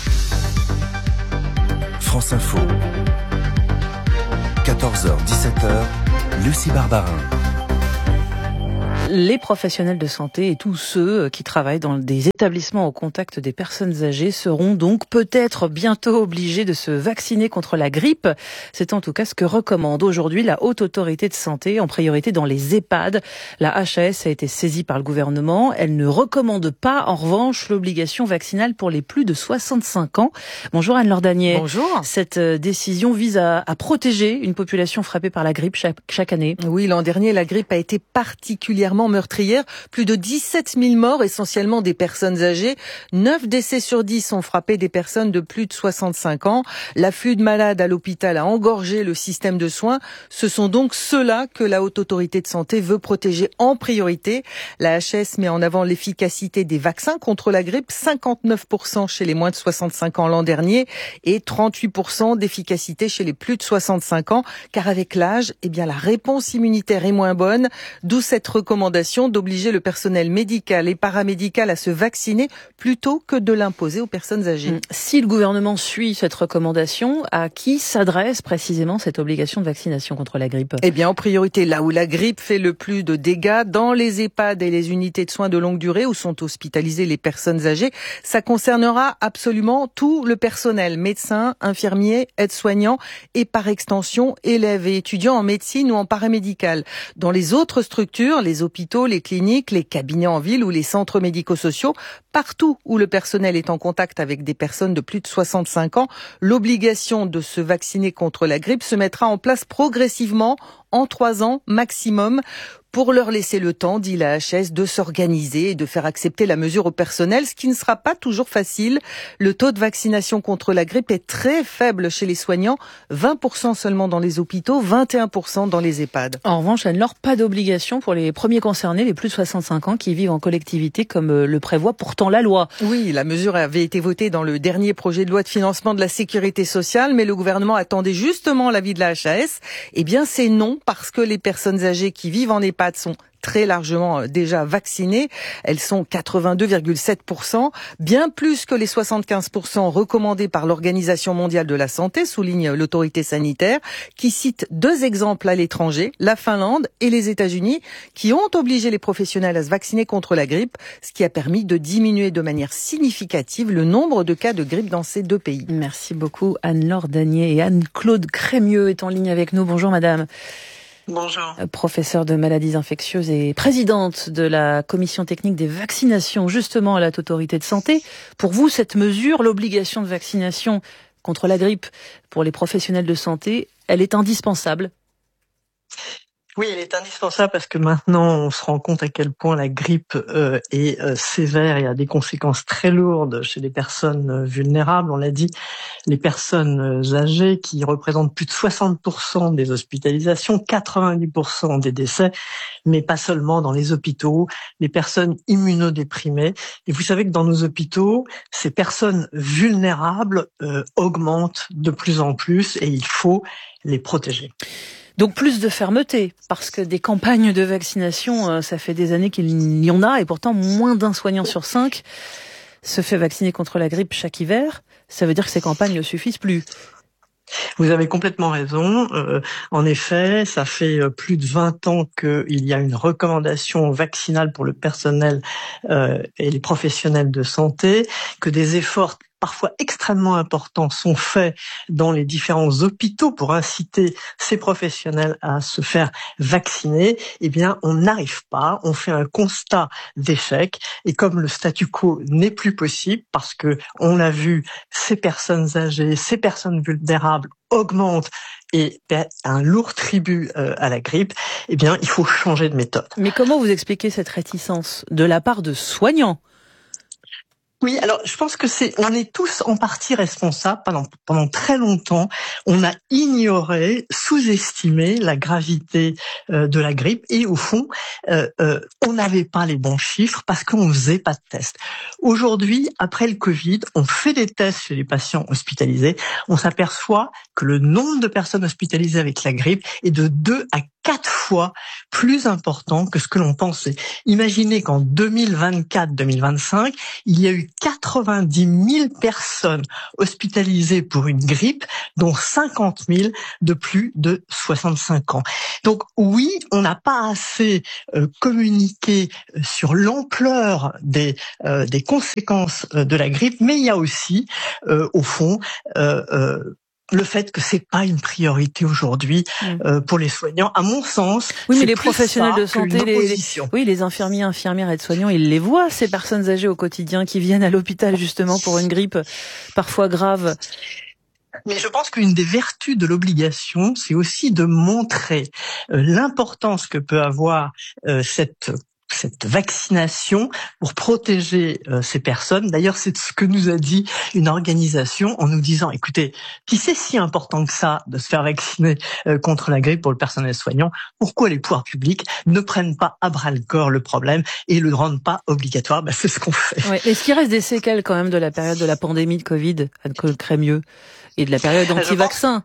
France Info. 14h-17h, Lucie Barbarin. Les professionnels de santé et tous ceux qui travaillent dans des établissements au contact des personnes âgées seront donc peut-être bientôt obligés de se vacciner contre la grippe. C'est en tout cas ce que recommande aujourd'hui la Haute Autorité de Santé, en priorité dans les EHPAD. La HAS a été saisie par le gouvernement. Elle ne recommande pas, en revanche, l'obligation vaccinale pour les plus de 65 ans. Bonjour Anne-Laure Danier. Bonjour. Cette décision vise à protéger une population frappée par la grippe chaque année. Oui, l'an dernier, la grippe a été particulièrement meurtrière. Plus de 17 000 morts, essentiellement des personnes âgées. 9 décès sur 10 ont frappé des personnes de plus de 65 ans. L'afflux de malades à l'hôpital a engorgé le système de soins. Ce sont donc ceux-là que la Haute Autorité de Santé veut protéger en priorité. La HAS met en avant l'efficacité des vaccins contre la grippe. 59% chez les moins de 65 ans l'an dernier et 38% d'efficacité chez les plus de 65 ans. Car avec l'âge, la réponse immunitaire est moins bonne. D'où cette recommandation d'obliger le personnel médical et paramédical à se vacciner plutôt que de l'imposer aux personnes âgées. Si le gouvernement suit cette recommandation, à qui s'adresse précisément cette obligation de vaccination contre la grippe ? En priorité, là où la grippe fait le plus de dégâts, dans les EHPAD et les unités de soins de longue durée où sont hospitalisées les personnes âgées, ça concernera absolument tout le personnel, médecins, infirmiers, aides-soignants et par extension, élèves et étudiants en médecine ou en paramédical. Dans les autres structures, les hôpitaux, les cliniques, les cabinets en ville ou les centres médico-sociaux, partout où le personnel est en contact avec des personnes de plus de 65 ans, l'obligation de se vacciner contre la grippe se mettra en place progressivement en 3 ans maximum, pour leur laisser le temps, dit la HAS, de s'organiser et de faire accepter la mesure au personnel, ce qui ne sera pas toujours facile. Le taux de vaccination contre la grippe est très faible chez les soignants, 20% seulement dans les hôpitaux, 21% dans les EHPAD. En revanche, Anne-Laure, pas d'obligation pour les premiers concernés, les plus de 65 ans qui vivent en collectivité, comme le prévoit pourtant la loi. Oui, la mesure avait été votée dans le dernier projet de loi de financement de la sécurité sociale, mais le gouvernement attendait justement l'avis de la HAS. C'est non, parce que les personnes âgées qui vivent en EHPAD sont très largement déjà vaccinées. Elles sont 82,7%, bien plus que les 75% recommandés par l'Organisation mondiale de la santé, souligne l'autorité sanitaire, qui cite 2 exemples à l'étranger, la Finlande et les États-Unis, qui ont obligé les professionnels à se vacciner contre la grippe, ce qui a permis de diminuer de manière significative le nombre de cas de grippe dans ces 2 pays. Merci beaucoup Anne-Laure Danier. Et Anne-Claude Crémieux est en ligne avec nous. Bonjour madame. Bonjour. Professeure de maladies infectieuses et présidente de la commission technique des vaccinations, justement à la Haute Autorité de Santé. Pour vous, cette mesure, l'obligation de vaccination contre la grippe pour les professionnels de santé, elle est indispensable ? Oui, elle est indispensable parce que maintenant, on se rend compte à quel point la grippe est sévère et a des conséquences très lourdes chez les personnes vulnérables. On l'a dit, les personnes âgées qui représentent plus de 60% des hospitalisations, 90% des décès, mais pas seulement dans les hôpitaux, les personnes immunodéprimées. Et vous savez que dans nos hôpitaux, ces personnes vulnérables augmentent de plus en plus et il faut les protéger. Donc plus de fermeté, parce que des campagnes de vaccination, ça fait des années qu'il y en a, et pourtant moins d'un soignant sur 5 se fait vacciner contre la grippe chaque hiver. Ça veut dire que ces campagnes ne suffisent plus. Vous avez complètement raison. En effet, ça fait plus de 20 ans qu'il y a une recommandation vaccinale pour le personnel et les professionnels de santé, que des efforts parfois extrêmement importants sont faits dans les différents hôpitaux pour inciter ces professionnels à se faire vacciner, eh bien, on n'arrive pas, on fait un constat d'échec, et comme le statu quo n'est plus possible, parce que on l'a vu, ces personnes âgées, ces personnes vulnérables augmentent et paient un lourd tribut à la grippe, eh bien, il faut changer de méthode. Mais comment vous expliquez cette réticence de la part de soignants ? Oui, alors je pense que on est tous en partie responsables. Pendant très longtemps, on a ignoré, sous-estimé la gravité de la grippe, et au fond, on n'avait pas les bons chiffres parce qu'on faisait pas de tests. Aujourd'hui, après le Covid, on fait des tests chez les patients hospitalisés. On s'aperçoit que le nombre de personnes hospitalisées avec la grippe est de 2 à 4 fois plus important que ce que l'on pensait. Imaginez qu'en 2024-2025, il y a eu 90 000 personnes hospitalisées pour une grippe, dont 50 000 de plus de 65 ans. Donc oui, on n'a pas assez communiqué sur l'ampleur des conséquences de la grippe, mais il y a aussi, au fond, le fait que c'est pas une priorité aujourd'hui pour les soignants, à mon sens. Oui, mais les professionnels de santé, les infirmiers, infirmières, aides-soignants, ils les voient, ces personnes âgées au quotidien qui viennent à l'hôpital justement pour une grippe parfois grave. Mais je pense qu'une des vertus de l'obligation, c'est aussi de montrer l'importance que peut avoir cette vaccination pour protéger ces personnes. D'ailleurs, c'est ce que nous a dit une organisation en nous disant, écoutez, si c'est si important que ça de se faire vacciner contre la grippe pour le personnel soignant, pourquoi les pouvoirs publics ne prennent pas à bras-le-corps le problème et le rendent pas obligatoire? C'est ce qu'on fait. Ouais. Est-ce qu'il reste des séquelles quand même de la période de la pandémie de Covid, Anne-Claude Crémieux, et de la période anti-vaccin?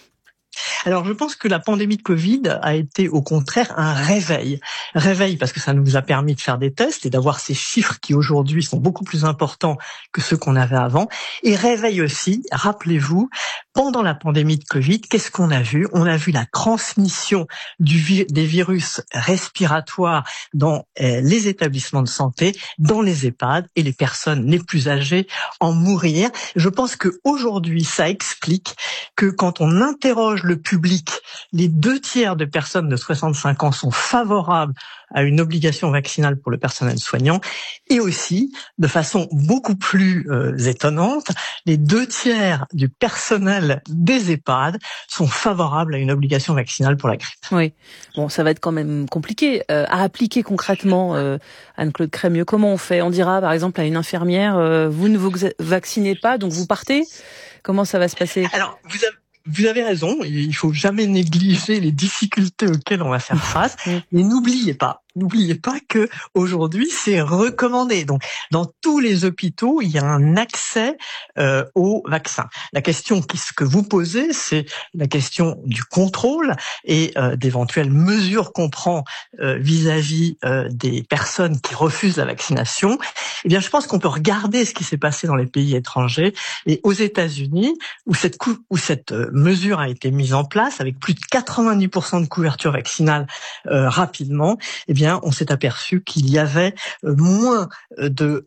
Alors, je pense que la pandémie de Covid a été au contraire un réveil. Réveil parce que ça nous a permis de faire des tests et d'avoir ces chiffres qui aujourd'hui sont beaucoup plus importants que ceux qu'on avait avant. Et réveil aussi, rappelez-vous, pendant la pandémie de Covid, qu'est-ce qu'on a vu? On a vu la transmission des virus respiratoires dans les établissements de santé, dans les EHPAD, et les personnes les plus âgées en mourir. Je pense qu'aujourd'hui, ça explique que quand on interroge le public, les 2/3 de personnes de 65 ans sont favorables à une obligation vaccinale pour le personnel soignant, et aussi, de façon beaucoup plus étonnante, les 2/3 du personnel des EHPAD sont favorables à une obligation vaccinale pour la grippe. Oui, bon, ça va être quand même compliqué à appliquer concrètement, Anne-Claude Crémieux. Comment on fait? On dira par exemple à une infirmière, vous ne vous vaccinez pas, donc vous partez? Comment ça va se passer? Alors, vous avez raison, il faut jamais négliger les difficultés auxquelles on va faire face, mais n'oubliez pas que aujourd'hui c'est recommandé. Donc dans tous les hôpitaux, il y a un accès au vaccin. La question que vous posez, c'est la question du contrôle et d'éventuelles mesures qu'on prend vis-à-vis des personnes qui refusent la vaccination. Eh bien, je pense qu'on peut regarder ce qui s'est passé dans les pays étrangers, et aux États-Unis, où cette mesure a été mise en place avec plus de 90% de couverture vaccinale rapidement. Eh bien, on s'est aperçu qu'il y avait moins de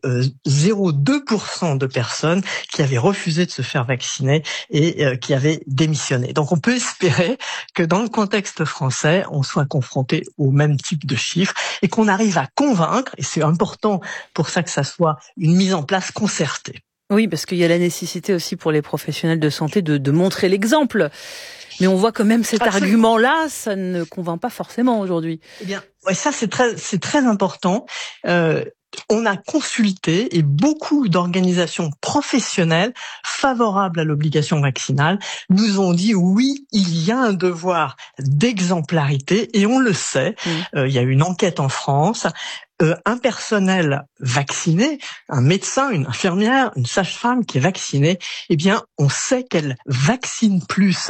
0,2% de personnes qui avaient refusé de se faire vacciner et qui avaient démissionné. Donc, on peut espérer que dans le contexte français, on soit confronté au même type de chiffres et qu'on arrive à convaincre, et c'est important pour ça que ça soit une mise en place concertée. Oui, parce qu'il y a la nécessité aussi pour les professionnels de santé de montrer l'exemple. Mais on voit que même cet argument-là, ça ne convainc pas forcément aujourd'hui. Eh bien, ouais, ça c'est très important. On a consulté, et beaucoup d'organisations professionnelles favorables à l'obligation vaccinale nous ont dit oui, il y a un devoir d'exemplarité, et on le sait. Il y a une enquête en France. Un personnel vacciné, un médecin, une infirmière, une sage-femme qui est vaccinée, eh bien, on sait qu'elle vaccine plus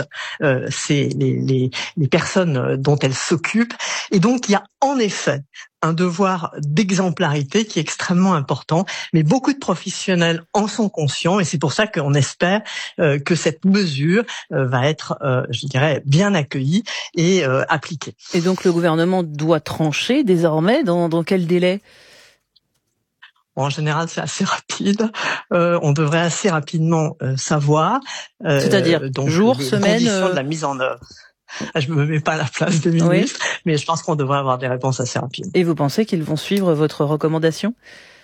les personnes dont elle s'occupe. Et donc, il y a en effet un devoir d'exemplarité qui est extrêmement important, mais beaucoup de professionnels en sont conscients, et c'est pour ça qu'on espère que cette mesure va être, je dirais, bien accueillie et appliquée. Et donc le gouvernement doit trancher désormais dans quel délai? En général, c'est assez rapide. On devrait assez rapidement savoir. C'est-à-dire donc, jour, les semaine conditions de la mise en œuvre. Je me mets pas à la place des ministres, mais je pense qu'on devrait avoir des réponses assez rapides. Et vous pensez qu'ils vont suivre votre recommandation ?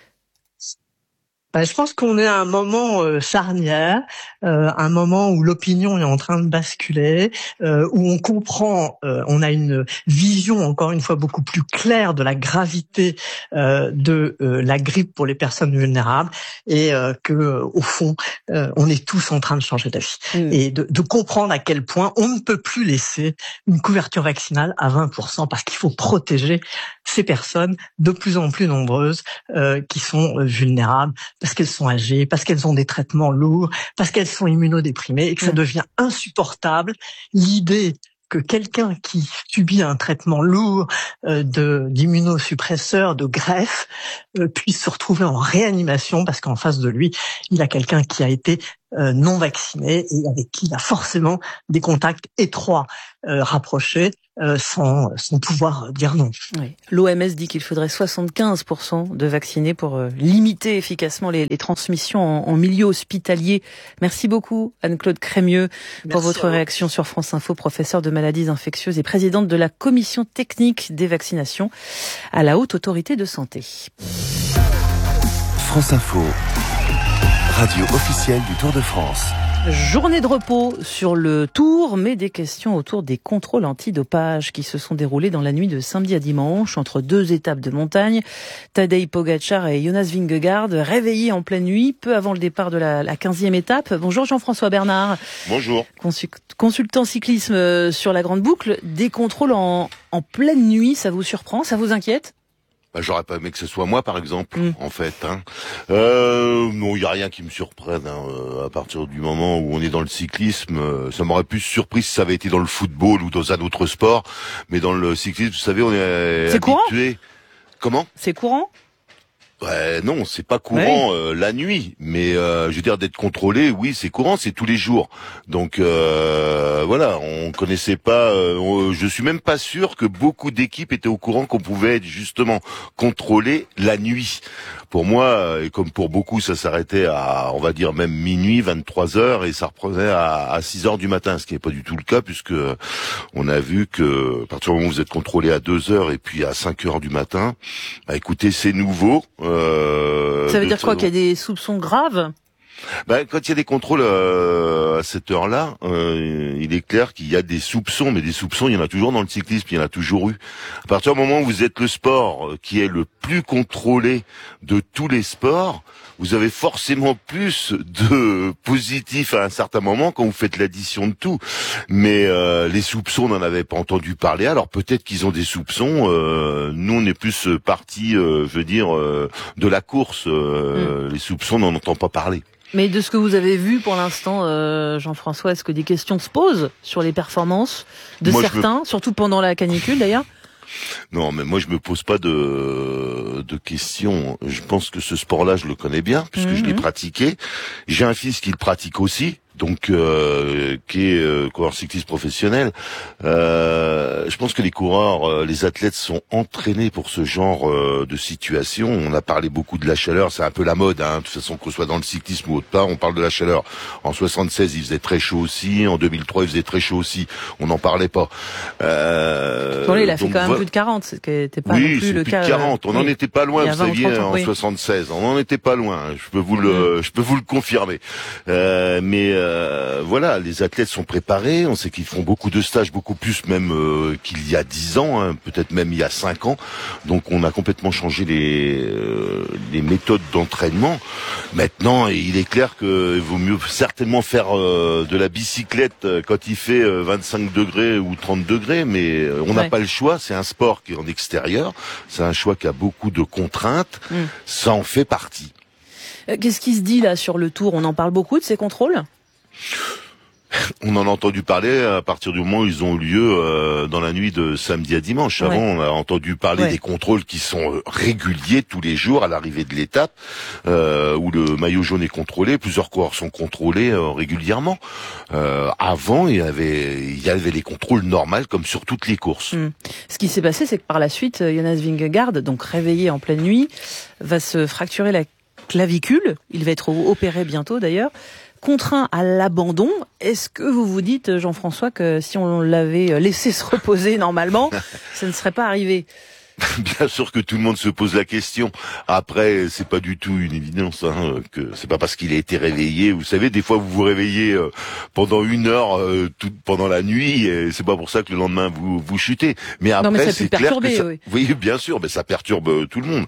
Je pense qu'on est à un moment charnière, un moment où l'opinion est en train de basculer, où on comprend, on a une vision encore une fois beaucoup plus claire de la gravité de la grippe pour les personnes vulnérables, et que au fond, on est tous en train de changer d'avis et de comprendre à quel point on ne peut plus laisser une couverture vaccinale à 20% parce qu'il faut protéger ces personnes de plus en plus nombreuses qui sont vulnérables, parce qu'elles sont âgées, parce qu'elles ont des traitements lourds, parce qu'elles sont immunodéprimées, et que ça devient insupportable l'idée que quelqu'un qui subit un traitement lourd d'immunosuppresseur, de greffe, puisse se retrouver en réanimation parce qu'en face de lui, il a quelqu'un qui a été non vacciné et avec qui il a forcément des contacts étroits, rapprochés, sans pouvoir dire non. Oui. L'OMS dit qu'il faudrait 75% de vaccinés pour limiter efficacement les transmissions en milieu hospitalier. Merci beaucoup Anne-Claude Crémieux pour votre réaction sur France Info, professeure de maladies infectieuses et présidente de la commission technique des vaccinations à la Haute Autorité de Santé. France Info, radio officielle du Tour de France. Journée de repos sur le Tour, mais des questions autour des contrôles antidopage qui se sont déroulés dans la nuit de samedi à dimanche entre deux étapes de montagne. Tadej Pogačar et Jonas Vingegaard réveillés en pleine nuit, peu avant le départ de la 15e étape. Bonjour Jean-François Bernard. Bonjour. Consultant cyclisme sur la Grande Boucle. Des contrôles en pleine nuit, ça vous surprend, ça vous inquiète ? J'aurais pas aimé que ce soit moi, par exemple, en fait. Non, il y a rien qui me surprenne. À partir du moment où on est dans le cyclisme, ça m'aurait plus surpris si ça avait été dans le football ou dans un autre sport. Mais dans le cyclisme, vous savez, on est habitué. Courant ? Comment ? C'est courant ? Non, c'est pas courant la nuit, mais je veux dire d'être contrôlé, oui, c'est courant, c'est tous les jours. Donc voilà, on connaissait pas. Je suis même pas sûr que beaucoup d'équipes étaient au courant qu'on pouvait être justement contrôlé la nuit. Pour moi, et comme pour beaucoup, ça s'arrêtait à, on va dire même minuit, 23h, et ça reprenait à 6h du matin, ce qui n'est pas du tout le cas, puisque on a vu que à partir du moment où vous êtes contrôlé à 2h et puis à 5h du matin, écoutez, c'est nouveau. Ça veut dire quoi, qu'il y a des soupçons graves ? Quand il y a des contrôles à cette heure-là, il est clair qu'il y a des soupçons, mais des soupçons, il y en a toujours dans le cyclisme, il y en a toujours eu. À partir du moment où vous êtes le sport qui est le plus contrôlé de tous les sports, vous avez forcément plus de positifs à un certain moment quand vous faites l'addition de tout. Mais les soupçons, on n'en avait pas entendu parler. Alors peut-être qu'ils ont des soupçons. Nous, on est plus partie, de la course. Les soupçons, on n'en entend pas parler. Mais de ce que vous avez vu pour l'instant, Jean-François, est-ce que des questions se posent sur les performances de certains, surtout pendant la canicule d'ailleurs ? Non, mais moi je me pose pas de questions. Je pense que ce sport-là, je le connais bien puisque je l'ai pratiqué. J'ai un fils qui le pratique aussi. Donc qui est coureur cycliste professionnel. Je pense que les coureurs, les athlètes sont entraînés pour ce genre de situation. On a parlé beaucoup de la chaleur, c'est un peu la mode, de toute façon, qu'on soit dans le cyclisme ou autre part, on parle de la chaleur. En 76, il faisait très chaud aussi, en 2003, il faisait très chaud aussi. On n'en parlait pas. Il a fait quand même plus de 40, ce qui n'était pas non plus le cas. Oui, c'est plus de 40. On n'en était pas loin, vous saviez, en 76. On n'en était pas loin. Je peux vous le confirmer. Voilà, les athlètes sont préparés, on sait qu'ils font beaucoup de stages, beaucoup plus même qu'il y a 10 ans, peut-être même il y a 5 ans. Donc on a complètement changé les méthodes d'entraînement. Maintenant, il est clair qu'il vaut mieux certainement faire de la bicyclette quand il fait 25 degrés ou 30 degrés, mais on n'a pas le choix, c'est un sport qui est en extérieur, c'est un choix qui a beaucoup de contraintes, ça en fait partie. Qu'est-ce qui se dit là sur le Tour ? On en parle beaucoup de ces contrôles ? On en a entendu parler à partir du moment où ils ont eu lieu dans la nuit de samedi à dimanche. Avant, on a entendu parler des contrôles qui sont réguliers tous les jours à l'arrivée de l'étape, où le maillot jaune est contrôlé. Plusieurs coureurs sont contrôlés régulièrement. Avant, il y avait les contrôles normaux comme sur toutes les courses. Ce qui s'est passé, c'est que par la suite, Jonas Vingegaard, donc réveillé en pleine nuit, va se fracturer la clavicule. Il va être opéré bientôt d'ailleurs. Contraint à l'abandon. Est-ce que vous vous dites, Jean-François, que si on l'avait laissé se reposer normalement, ça ne serait pas arrivé? Bien sûr que tout le monde se pose la question. Après, c'est pas du tout une évidence, que c'est pas parce qu'il a été réveillé. Vous savez, des fois vous vous réveillez pendant 1 heure pendant la nuit, et c'est pas pour ça que le lendemain vous chutez. Mais après, non, mais ça c'est peut clair perturber, que ça, oui, bien sûr, mais ça perturbe tout le monde.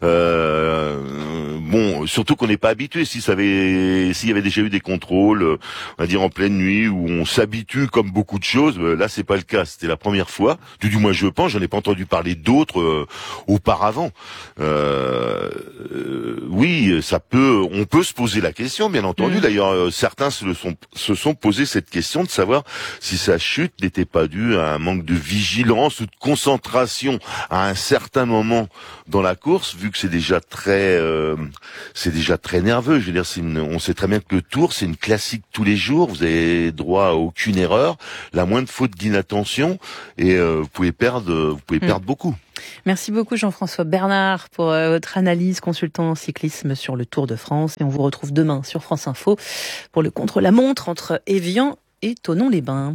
Bon, surtout qu'on n'est pas habitué. S'il y avait déjà eu des contrôles, on va dire en pleine nuit, où on s'habitue comme beaucoup de choses, là c'est pas le cas. C'était la première fois. Du moins, je pense. J'en ai pas entendu parler d'autres auparavant. Oui, on peut se poser la question, bien entendu. D'ailleurs, certains se sont posé cette question de savoir si sa chute n'était pas due à un manque de vigilance ou de concentration à un certain moment dans la course, vu que c'est déjà très nerveux. Je veux dire, on sait très bien que le Tour, c'est une classique tous les jours. Vous avez droit à aucune erreur, la moindre faute d'inattention, et vous pouvez perdre beaucoup. Merci beaucoup Jean-François Bernard pour votre analyse, consultant en cyclisme sur le Tour de France. Et on vous retrouve demain sur France Info pour le contre-la-montre entre Évian et Thonon-les-Bains.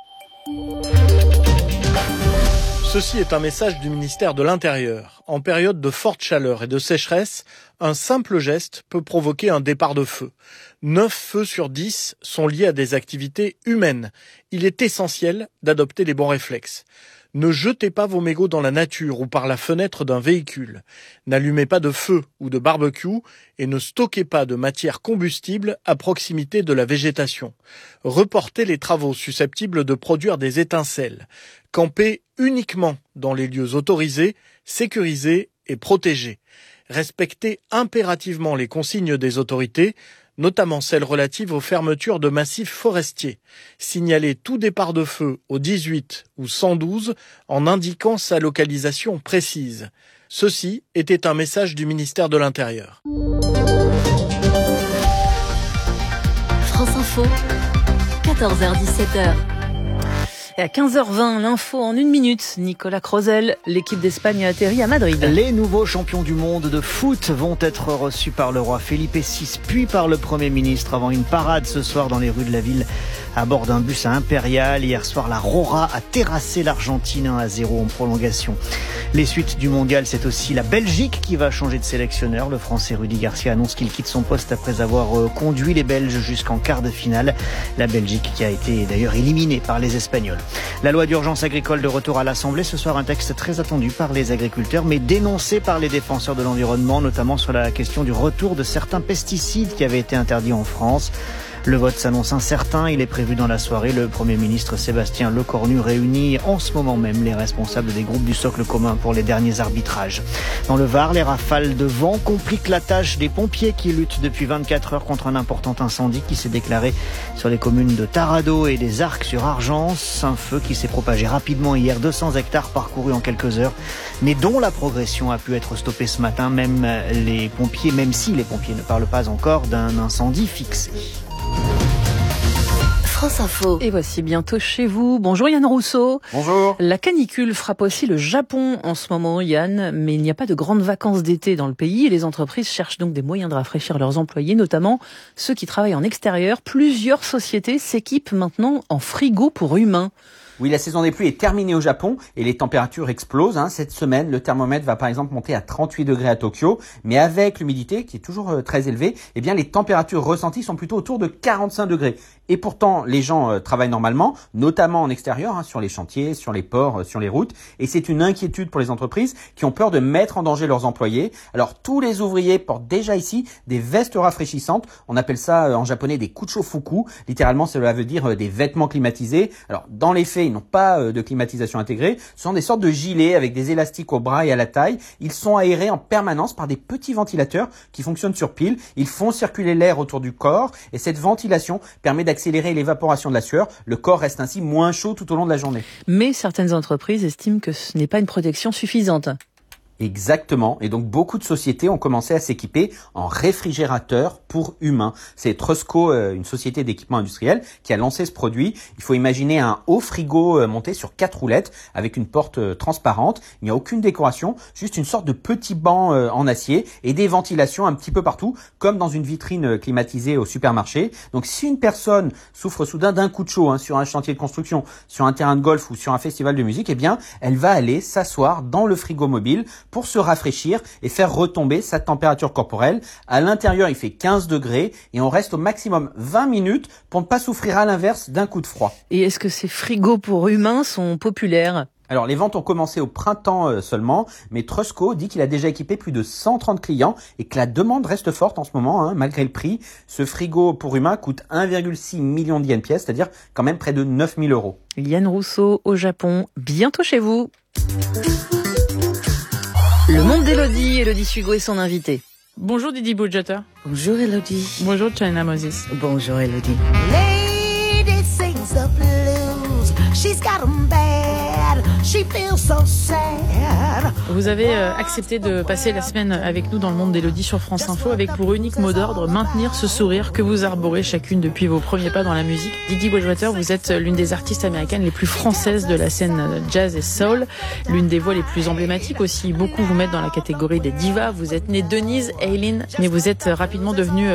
Ceci est un message du ministère de l'Intérieur. En période de forte chaleur et de sécheresse, un simple geste peut provoquer un départ de feu. 9 feux sur 10 sont liés à des activités humaines. Il est essentiel d'adopter les bons réflexes. Ne jetez pas vos mégots dans la nature ou par la fenêtre d'un véhicule. N'allumez pas de feu ou de barbecue et ne stockez pas de matière combustible à proximité de la végétation. Reportez les travaux susceptibles de produire des étincelles. Campez uniquement dans les lieux autorisés, sécurisés et protégés. Respectez impérativement les consignes des autorités, notamment celles relatives aux fermetures de massifs forestiers. Signalez tout départ de feu au 18 ou 112 en indiquant sa localisation précise. Ceci était un message du ministère de l'Intérieur. France Info, 14h-17h. Et à 15h20, l'info en 1 minute. Nicolas Crozel, l'équipe d'Espagne a atterri à Madrid. Les nouveaux champions du monde de foot vont être reçus par le roi Felipe VI, puis par le Premier ministre, avant une parade ce soir dans les rues de la ville à bord d'un bus à Impérial. Hier soir, la Rora a terrassé l'Argentine 1-0 en prolongation. Les suites du mondial, c'est aussi la Belgique qui va changer de sélectionneur. Le Français Rudy Garcia annonce qu'il quitte son poste après avoir conduit les Belges jusqu'en quart de finale. La Belgique qui a été d'ailleurs éliminée par les Espagnols. La loi d'urgence agricole de retour à l'Assemblée. Ce soir, un texte très attendu par les agriculteurs, mais dénoncé par les défenseurs de l'environnement, notamment sur la question du retour de certains pesticides qui avaient été interdits en France. Le vote s'annonce incertain. Il est prévu dans la soirée. Le Premier ministre Sébastien Lecornu réunit en ce moment même les responsables des groupes du socle commun pour les derniers arbitrages. Dans le Var, les rafales de vent compliquent la tâche des pompiers qui luttent depuis 24 heures contre un important incendie qui s'est déclaré sur les communes de Tarado et des Arcs sur Argence. Un feu qui s'est propagé rapidement hier, 200 hectares parcourus en quelques heures, mais dont la progression a pu être stoppée ce matin, même si les pompiers ne parlent pas encore d'un incendie fixé. France Info. Et voici bientôt chez vous. Bonjour Yann Rousseau. Bonjour. La canicule frappe aussi le Japon en ce moment, Yann, mais il n'y a pas de grandes vacances d'été dans le pays et les entreprises cherchent donc des moyens de rafraîchir leurs employés, notamment ceux qui travaillent en extérieur. Plusieurs sociétés s'équipent maintenant en frigo pour humains. Oui, la saison des pluies est terminée au Japon et les températures explosent. Cette semaine, le thermomètre va par exemple monter à 38 degrés à Tokyo. Mais avec l'humidité qui est toujours très élevée, les températures ressenties sont plutôt autour de 45 degrés. Et pourtant, les gens travaillent normalement, notamment en extérieur, sur les chantiers, sur les ports, sur les routes. Et c'est une inquiétude pour les entreprises qui ont peur de mettre en danger leurs employés. Alors, tous les ouvriers portent déjà ici des vestes rafraîchissantes. On appelle ça en japonais des kuchofuku. Littéralement, cela veut dire des vêtements climatisés. Alors, dans les faits, ils n'ont pas de climatisation intégrée. Ce sont des sortes de gilets avec des élastiques au bras et à la taille. Ils sont aérés en permanence par des petits ventilateurs qui fonctionnent sur pile. Ils font circuler l'air autour du corps et cette ventilation permet d'accélérer l'évaporation de la sueur. Le corps reste ainsi moins chaud tout au long de la journée. Mais certaines entreprises estiment que ce n'est pas une protection suffisante. Exactement. Et donc, beaucoup de sociétés ont commencé à s'équiper en réfrigérateurs pour humains. C'est Trusco, une société d'équipement industriel, qui a lancé ce produit. Il faut imaginer un haut frigo monté sur 4 roulettes avec une porte transparente. Il n'y a aucune décoration, juste une sorte de petit banc en acier et des ventilations un petit peu partout, comme dans une vitrine climatisée au supermarché. Donc, si une personne souffre soudain d'un coup de chaud sur un chantier de construction, sur un terrain de golf ou sur un festival de musique, eh bien, elle va aller s'asseoir dans le frigo mobile pour se rafraîchir et faire retomber sa température corporelle. À l'intérieur, il fait 15 degrés et on reste au maximum 20 minutes pour ne pas souffrir à l'inverse d'un coup de froid. Et est-ce que ces frigos pour humains sont populaires ? Alors, les ventes ont commencé au printemps seulement, mais Trusco dit qu'il a déjà équipé plus de 130 clients et que la demande reste forte en ce moment, malgré le prix. Ce frigo pour humains coûte 1,6 million de yens pièce, c'est-à-dire quand même près de 9 000 €. Yann Rousseau au Japon, bientôt chez vous. Le monde d'Élodie, Élodie Sugo est son invitée. Bonjour Didi Budgeter. Bonjour Élodie. Bonjour China Moses. Bonjour Élodie. Lady sings the blues. She's got 'em bad. She feels so sad. Vous avez accepté de passer la semaine avec nous dans le monde d'Élodie sur France Info avec pour unique mot d'ordre maintenir ce sourire que vous arborez chacune depuis vos premiers pas dans la musique. Didi Bridgewater, vous êtes l'une des artistes américaines les plus françaises de la scène jazz et soul, l'une des voix les plus emblématiques aussi. Beaucoup vous mettent dans la catégorie des divas. Vous êtes née Denise Eileen, mais vous êtes rapidement devenue